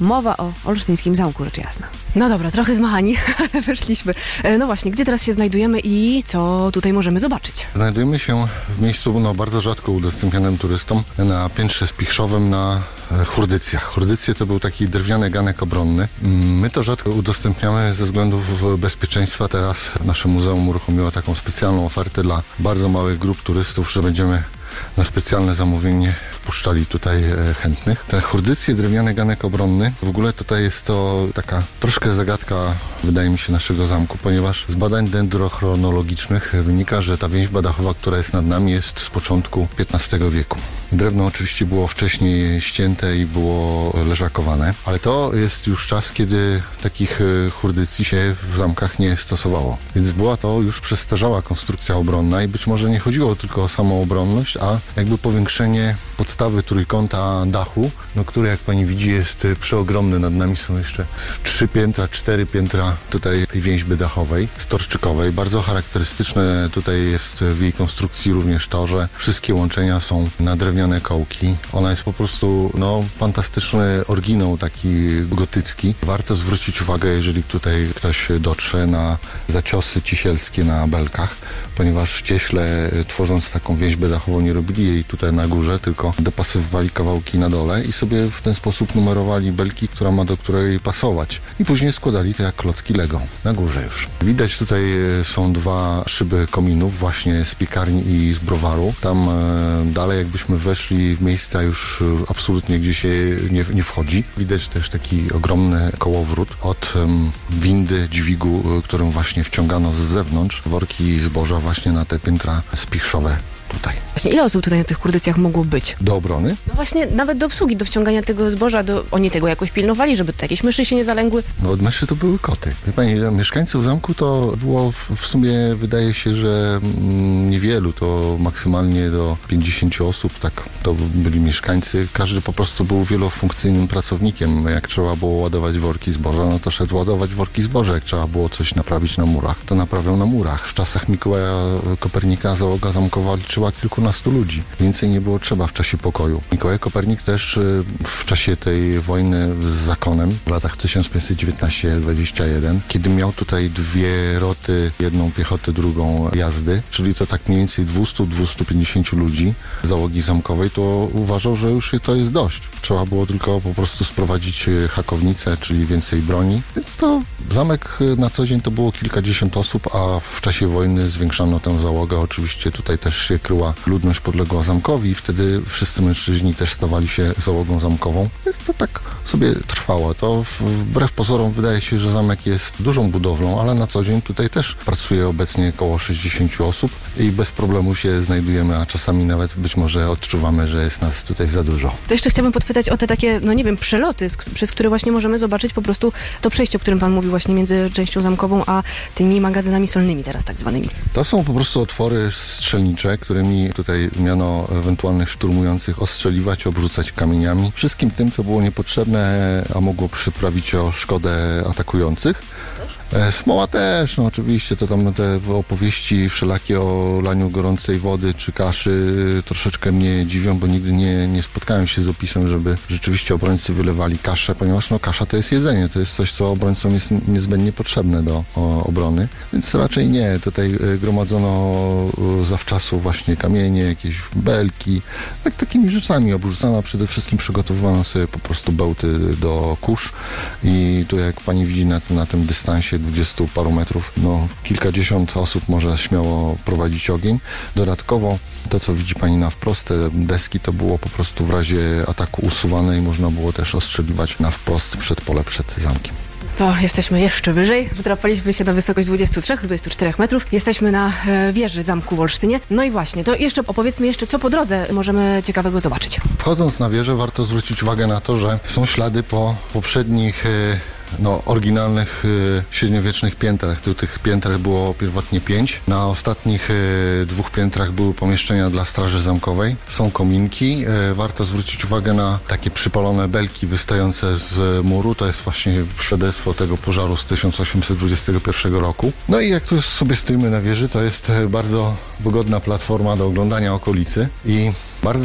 mowa o olsztyńskim zamku, rzecz jasna. No dobra, trochę zmachani, ale wyszliśmy. E, No właśnie, gdzie teraz się znajdujemy i co tutaj możemy zobaczyć? Znajdujemy się w miejscu no, bardzo rzadko udostępnianym turystom na piętrze spichrzowym na e, Hurdycjach. Hurdycje to był taki drewniany ganek obronny. Mm, My to rzadko udostępniamy ze względów bezpieczeństwa. Teraz nasze muzeum uruchomiło taką specjalną ofertę dla bardzo małych grup turystów, że będziemy na specjalne zamówienie wpuszczali tutaj e, chętnych. Te Hurdycje, drewniany ganek obronny, w ogóle tutaj jest to taka troszkę zagadka, wydaje mi się, naszego zamku, ponieważ z badań dendrochronologicznych wynika, że ta więźba dachowa, która jest nad nami, jest z początku piętnastego wieku. Drewno oczywiście było wcześniej ścięte i było leżakowane, ale to jest już czas, kiedy takich e, hurdycji się w zamkach nie stosowało. Więc była to już przestarzała konstrukcja obronna i być może nie chodziło tylko o samą obronność, a jakby powiększenie podstawy trójkąta dachu, no, który, jak pani widzi, jest przeogromny. Nad nami są jeszcze trzy piętra, cztery piętra tutaj tej więźby dachowej, storczykowej. Bardzo charakterystyczne tutaj jest w jej konstrukcji również to, że wszystkie łączenia są na drewniane kołki. Ona jest po prostu no, fantastyczny oryginał taki gotycki. Warto zwrócić uwagę, jeżeli tutaj ktoś dotrze, na zaciosy cisielskie na belkach, ponieważ cieśle, tworząc taką więźbę dachową, nie robili jej tutaj na górze, tylko dopasowywali kawałki na dole i sobie w ten sposób numerowali belki, która ma do której pasować. I później składali to jak klocki Lego na górze już. Widać tutaj są dwa szyby kominów właśnie z piekarni i z browaru. Tam e, dalej jakbyśmy weszli w miejsca już absolutnie gdzie się nie, nie wchodzi. Widać też taki ogromny kołowrót od um, windy, dźwigu, którym właśnie wciągano z zewnątrz worki zboża właśnie na te piętra spichrzowe tutaj. Właśnie ile osób tutaj na tych Hurdycjach mogło być? Do obrony? No właśnie, nawet do obsługi, do wciągania tego zboża, do... oni tego jakoś pilnowali, żeby jakieś myszy się nie zalęgły? No od myszy to były koty. Wie pani, mieszkańców zamku to było w, w sumie, wydaje się, że mm, niewielu, to maksymalnie do pięćdziesięciu osób, tak, to byli mieszkańcy. Każdy po prostu był wielofunkcyjnym pracownikiem. Jak trzeba było ładować worki zboża, no to szedł ładować worki zboża. Jak trzeba było coś naprawić na murach, to naprawiał na murach. W czasach Mikołaja Kopernika załoga zamkowa liczyła kilkunastu ludzi. Więcej nie było trzeba w czasie pokoju. Mikołaj Kopernik też w czasie tej wojny z zakonem w latach tysiąc pięćset dziewiętnaście dwadzieścia jeden, kiedy miał tutaj dwie roty, jedną piechotę, drugą jazdy, czyli to tak mniej więcej dwieście do dwustu pięćdziesięciu ludzi załogi zamkowej, to uważał, że już to jest dość. Trzeba było tylko po prostu sprowadzić hakownicę, czyli więcej broni. Więc to zamek na co dzień to było kilkadziesiąt osób, a w czasie wojny zwiększano tę załogę. Oczywiście tutaj też się kryła ludność podległa zamkowi i wtedy wszyscy mężczyźni też stawali się załogą zamkową. Więc to tak sobie trwało. To wbrew pozorom wydaje się, że zamek jest dużą budowlą, ale na co dzień tutaj też pracuje obecnie około sześćdziesięciu osób i bez problemu się znajdujemy, a czasami nawet być może odczuwamy, że jest nas tutaj za dużo. To jeszcze chciałbym podpytać o te takie, no nie wiem, przeloty, przez które właśnie możemy zobaczyć po prostu to przejście, o którym pan mówił właśnie między częścią zamkową, a tymi magazynami solnymi teraz tak zwanymi. To są po prostu otwory strzelnicze, którymi tutaj miano ewentualnych szturmujących ostrzeliwać, obrzucać kamieniami. Wszystkim tym, co było niepotrzebne, a mogło przyprawić o szkodę atakujących. Smoła też, no oczywiście, to tam te opowieści wszelakie o laniu gorącej wody czy kaszy troszeczkę mnie dziwią, bo nigdy nie, nie spotkałem się z opisem, żeby rzeczywiście obrońcy wylewali kaszę, ponieważ no kasza to jest jedzenie, to jest coś, co obrońcom jest niezbędnie potrzebne do o, obrony, więc raczej nie. Tutaj gromadzono zawczasu właśnie kamienie, jakieś belki, tak takimi rzeczami obrzucano, przede wszystkim przygotowywano sobie po prostu bełty do kurz i tu jak pani widzi na, na tym dystansie dwudziestu paru metrów, no kilkadziesiąt osób może śmiało prowadzić ogień. Dodatkowo to, co widzi pani na wprost, te deski to było po prostu w razie ataku usuwane i można było też ostrzeliwać na wprost przed pole, przed zamkiem. To jesteśmy jeszcze wyżej. Wdrapaliśmy się na wysokość dwudziestu trzech do dwudziestu czterech metrów. Jesteśmy na e, wieży zamku w Olsztynie. No i właśnie, to jeszcze opowiedzmy jeszcze, co po drodze możemy ciekawego zobaczyć. Wchodząc na wieżę, warto zwrócić uwagę na to, że są ślady po poprzednich e, no, oryginalnych y, średniowiecznych piętrach. Tu tych pięter było pierwotnie pięć. Na ostatnich y, dwóch piętrach były pomieszczenia dla straży zamkowej. Są kominki. Y, warto zwrócić uwagę na takie przypalone belki wystające z muru. To jest właśnie świadectwo tego pożaru z tysiąc osiemset dwudziestego pierwszego roku. No i jak tu sobie stoimy na wieży, to jest bardzo wygodna platforma do oglądania okolicy i bardzo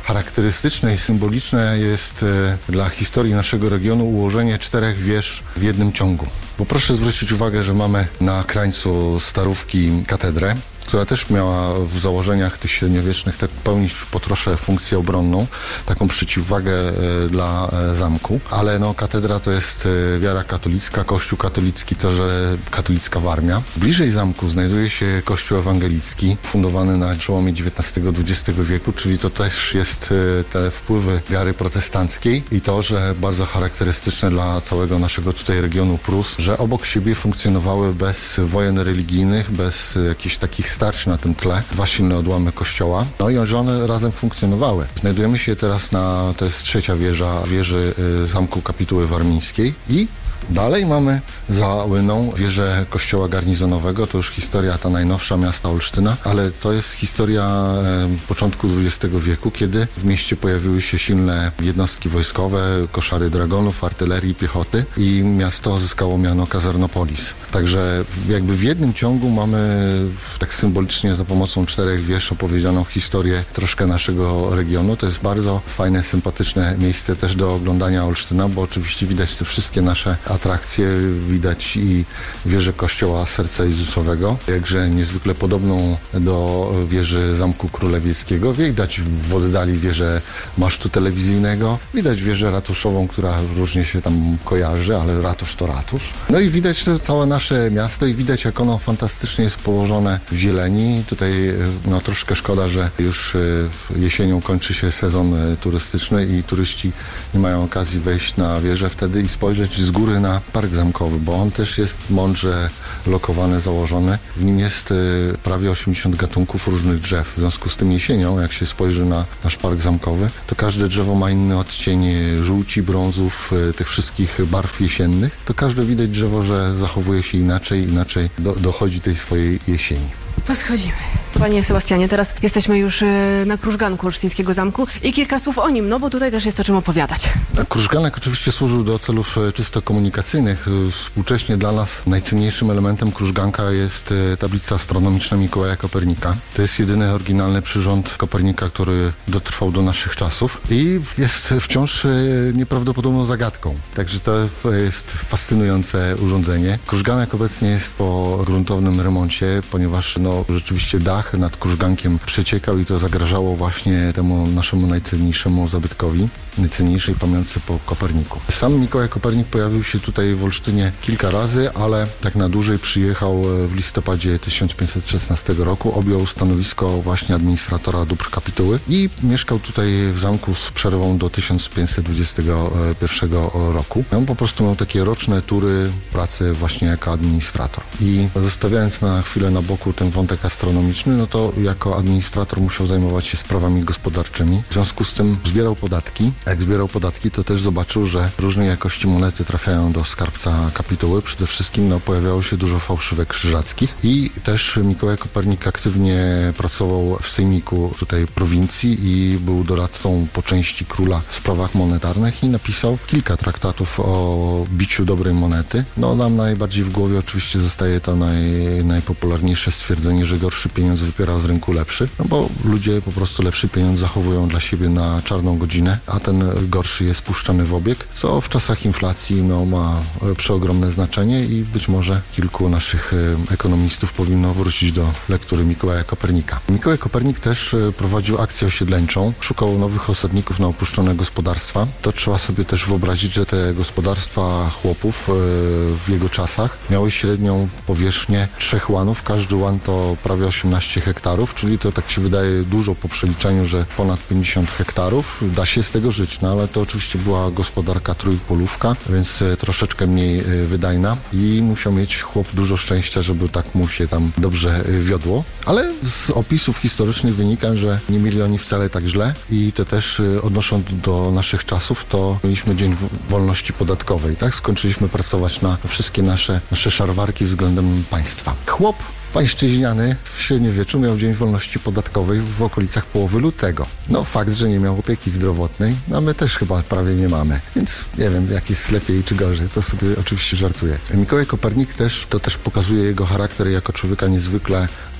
charakterystyczne i symboliczne jest e, dla historii naszego regionu ułożenie czterech wież w jednym ciągu. Bo proszę zwrócić uwagę, że mamy na krańcu Starówki katedrę, która też miała w założeniach tych średniowiecznych tak pełnić po trosze funkcję obronną, taką przeciwwagę e, dla e, zamku, ale no katedra to jest e, wiara katolicka, kościół katolicki to, że katolicka Warmia. Bliżej zamku znajduje się kościół ewangelicki, fundowany na przełomie dziewiętnastego dwudziestego wieku, czyli to też jest e, te wpływy wiary protestanckiej i to, że bardzo charakterystyczne dla całego naszego tutaj regionu Prus, że obok siebie funkcjonowały bez wojen religijnych, bez e, jakichś takich starć na tym tle, dwa silne odłamy kościoła, no i one razem funkcjonowały. Znajdujemy się teraz na, to jest trzecia wieża, wieży y, Zamku Kapituły Warmińskiej i dalej mamy za Łyną wieżę kościoła garnizonowego, to już historia ta najnowsza miasta Olsztyna, ale to jest historia e, początku dwudziestego wieku, kiedy w mieście pojawiły się silne jednostki wojskowe, koszary dragonów, artylerii, piechoty i miasto zyskało miano Kazarnopolis. Także jakby w jednym ciągu mamy tak symbolicznie za pomocą czterech wież opowiedzianą historię troszkę naszego regionu. To jest bardzo fajne, sympatyczne miejsce też do oglądania Olsztyna, bo oczywiście widać te wszystkie nasze atrakcje, widać i wieżę kościoła Serca Jezusowego, jakże niezwykle podobną do wieży Zamku Królewieckiego. Widać w oddali wieżę masztu telewizyjnego, widać wieżę ratuszową, która różnie się tam kojarzy, ale ratusz to ratusz. No i widać to całe nasze miasto i widać, jak ono fantastycznie jest położone w zieleni. Tutaj no troszkę szkoda, że już jesienią kończy się sezon turystyczny i turyści nie mają okazji wejść na wieżę wtedy i spojrzeć z góry na Park Zamkowy, bo on też jest mądrze lokowany, założony. W nim jest y, prawie osiemdziesiąt gatunków różnych drzew. W związku z tym jesienią, jak się spojrzy na nasz Park Zamkowy, to każde drzewo ma inny odcień żółci, brązów, y, tych wszystkich barw jesiennych. To każde widać drzewo, że zachowuje się inaczej, inaczej do, dochodzi tej swojej jesieni. Poschodzimy. Panie Sebastianie, teraz jesteśmy już e, na krużganku Olsztyńskiego Zamku i kilka słów o nim, no bo tutaj też jest o czym opowiadać. Krużganek oczywiście służył do celów czysto komunikacyjnych. Współcześnie dla nas najcenniejszym elementem krużganka jest tablica astronomiczna Mikołaja Kopernika. To jest jedyny oryginalny przyrząd Kopernika, który dotrwał do naszych czasów i jest wciąż nieprawdopodobną zagadką. Także to jest fascynujące urządzenie. Krużganek obecnie jest po gruntownym remoncie, ponieważ no, rzeczywiście dach nad krużgankiem przeciekał i to zagrażało właśnie temu naszemu najcenniejszemu zabytkowi, najcenniejszej pamiątce po Koperniku. Sam Mikołaj Kopernik pojawił się tutaj w Olsztynie kilka razy, ale tak na dłużej przyjechał w listopadzie tysiąc pięćset szesnastego roku, objął stanowisko właśnie administratora dóbr Kapituły i mieszkał tutaj w zamku z przerwą do tysiąc pięćset dwudziestego pierwszego roku. On po prostu miał takie roczne tury pracy właśnie jako administrator. I zostawiając na chwilę na boku ten wątek astronomiczny, no to jako administrator musiał zajmować się sprawami gospodarczymi. W związku z tym zbierał podatki. Jak zbierał podatki, to też zobaczył, że różnej jakości monety trafiają do skarbca Kapituły. Przede wszystkim no, pojawiało się dużo fałszywek krzyżackich i też Mikołaj Kopernik aktywnie pracował w sejmiku tutaj prowincji i był doradcą po części króla w sprawach monetarnych i napisał kilka traktatów o biciu dobrej monety. No nam najbardziej w głowie oczywiście zostaje to naj, najpopularniejsze stwierdzenie, że gorszy pieniądz wypiera z rynku lepszy, no bo ludzie po prostu lepszy pieniądz zachowują dla siebie na czarną godzinę, a ten gorszy jest puszczany w obieg, co w czasach inflacji no, ma przeogromne znaczenie i być może kilku naszych ekonomistów powinno wrócić do lektury Mikołaja Kopernika. Mikołaj Kopernik też prowadził akcję osiedleńczą, szukał nowych osadników na opuszczone gospodarstwa. To trzeba sobie też wyobrazić, że te gospodarstwa chłopów w jego czasach miały średnią powierzchnię trzech łanów. Każdy łan to prawie osiemnaście hektarów, czyli to tak się wydaje dużo po przeliczeniu, że ponad pięćdziesiąt hektarów. Da się z tego żyć, no ale to oczywiście była gospodarka trójpolówka, więc troszeczkę mniej wydajna i musiał mieć chłop dużo szczęścia, żeby tak mu się tam dobrze wiodło. Ale z opisów historycznych wynika, że nie mieli oni wcale tak źle i to też odnosząc do naszych czasów, to mieliśmy dzień wolności podatkowej, tak? Skończyliśmy pracować na wszystkie nasze, nasze szarwarki względem państwa. Chłop pańszczyźniany w średniowieczu miał dzień wolności podatkowej w okolicach połowy lutego. No fakt, że nie miał opieki zdrowotnej, no my też chyba prawie nie mamy. Więc nie wiem, jak jest lepiej czy gorzej, to sobie oczywiście żartuję. Mikołaj Kopernik też, to też pokazuje jego charakter jako człowieka niezwykle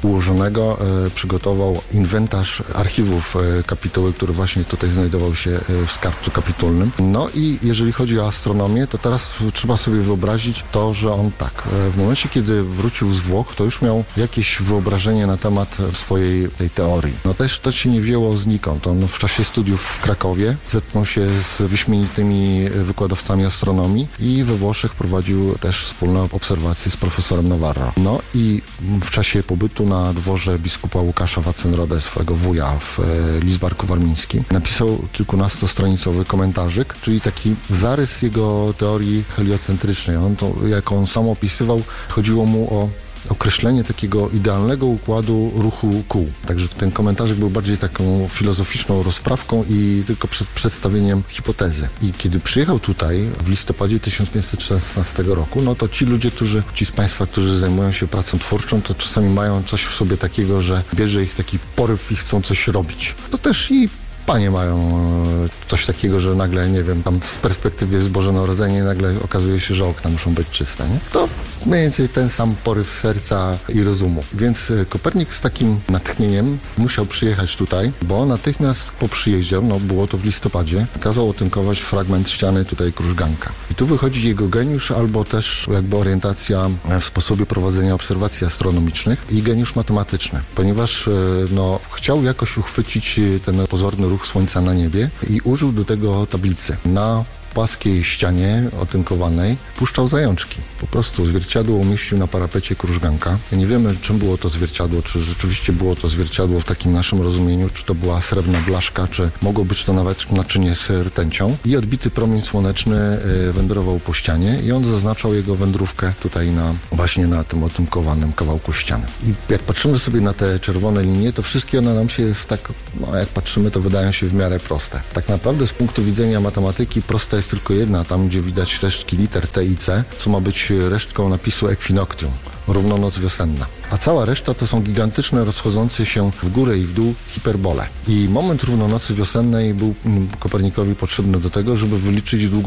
ułożonego e, przygotował inwentarz archiwów e, kapituły, który właśnie tutaj znajdował się e, w skarbcu kapitulnym. No i jeżeli chodzi o astronomię, to teraz trzeba sobie wyobrazić to, że on tak, e, w momencie, kiedy wrócił z Włoch, to już miał jakieś wyobrażenie na temat swojej tej teorii. No też to się nie wzięło znikąd. On w czasie studiów w Krakowie zetknął się z wyśmienitymi wykładowcami astronomii i we Włoszech prowadził też wspólne obserwacje z profesorem Navarro. No i w czasie pobytu na dworze biskupa Łukasza Wacynrodę, swojego wuja w e, Lidzbarku Warmińskim, napisał kilkunastostronicowy komentarzyk, czyli taki zarys jego teorii heliocentrycznej. On to, jak on sam opisywał, chodziło mu o określenie takiego idealnego układu ruchu kół. Także ten komentarzyk był bardziej taką filozoficzną rozprawką i tylko przed przedstawieniem hipotezy. I kiedy przyjechał tutaj w listopadzie tysiąc pięćset szesnastego roku, no to ci ludzie, którzy, ci z Państwa, którzy zajmują się pracą twórczą, to czasami mają coś w sobie takiego, że bierze ich taki poryw i chcą coś robić. To też i panie mają coś takiego, że nagle, nie wiem, tam w perspektywie jest Boże Narodzenie, nagle okazuje się, że okna muszą być czyste, nie? To mniej więcej ten sam poryw serca i rozumu. Więc Kopernik z takim natchnieniem musiał przyjechać tutaj, bo natychmiast po przyjeździe, no było to w listopadzie, kazał otynkować fragment ściany tutaj krużganka. I tu wychodzi jego geniusz albo też jakby orientacja w sposobie prowadzenia obserwacji astronomicznych i geniusz matematyczny, ponieważ no, chciał jakoś uchwycić ten pozorny ruch Słońca na niebie i użył do tego tablicy. Na płaskiej ścianie otynkowanej puszczał zajączki. Po prostu zwierciadło umieścił na parapecie krużganka. Nie wiemy, czym było to zwierciadło, czy rzeczywiście było to zwierciadło w takim naszym rozumieniu, czy to była srebrna blaszka, czy mogło być to nawet naczynie z rtęcią. I odbity promień słoneczny wędrował po ścianie i on zaznaczał jego wędrówkę tutaj na właśnie na tym otynkowanym kawałku ściany. I jak patrzymy sobie na te czerwone linie, to wszystkie one nam się jest tak, no jak patrzymy, to wydają się w miarę proste. Tak naprawdę z punktu widzenia matematyki prosta jest tylko jedna, tam gdzie widać resztki liter T i C, co ma być resztką napisu equinoctium, równonoc wiosenna. A cała reszta to są gigantyczne, rozchodzące się w górę i w dół hiperbole. I moment równonocy wiosennej był Kopernikowi potrzebny do tego, żeby wyliczyć długość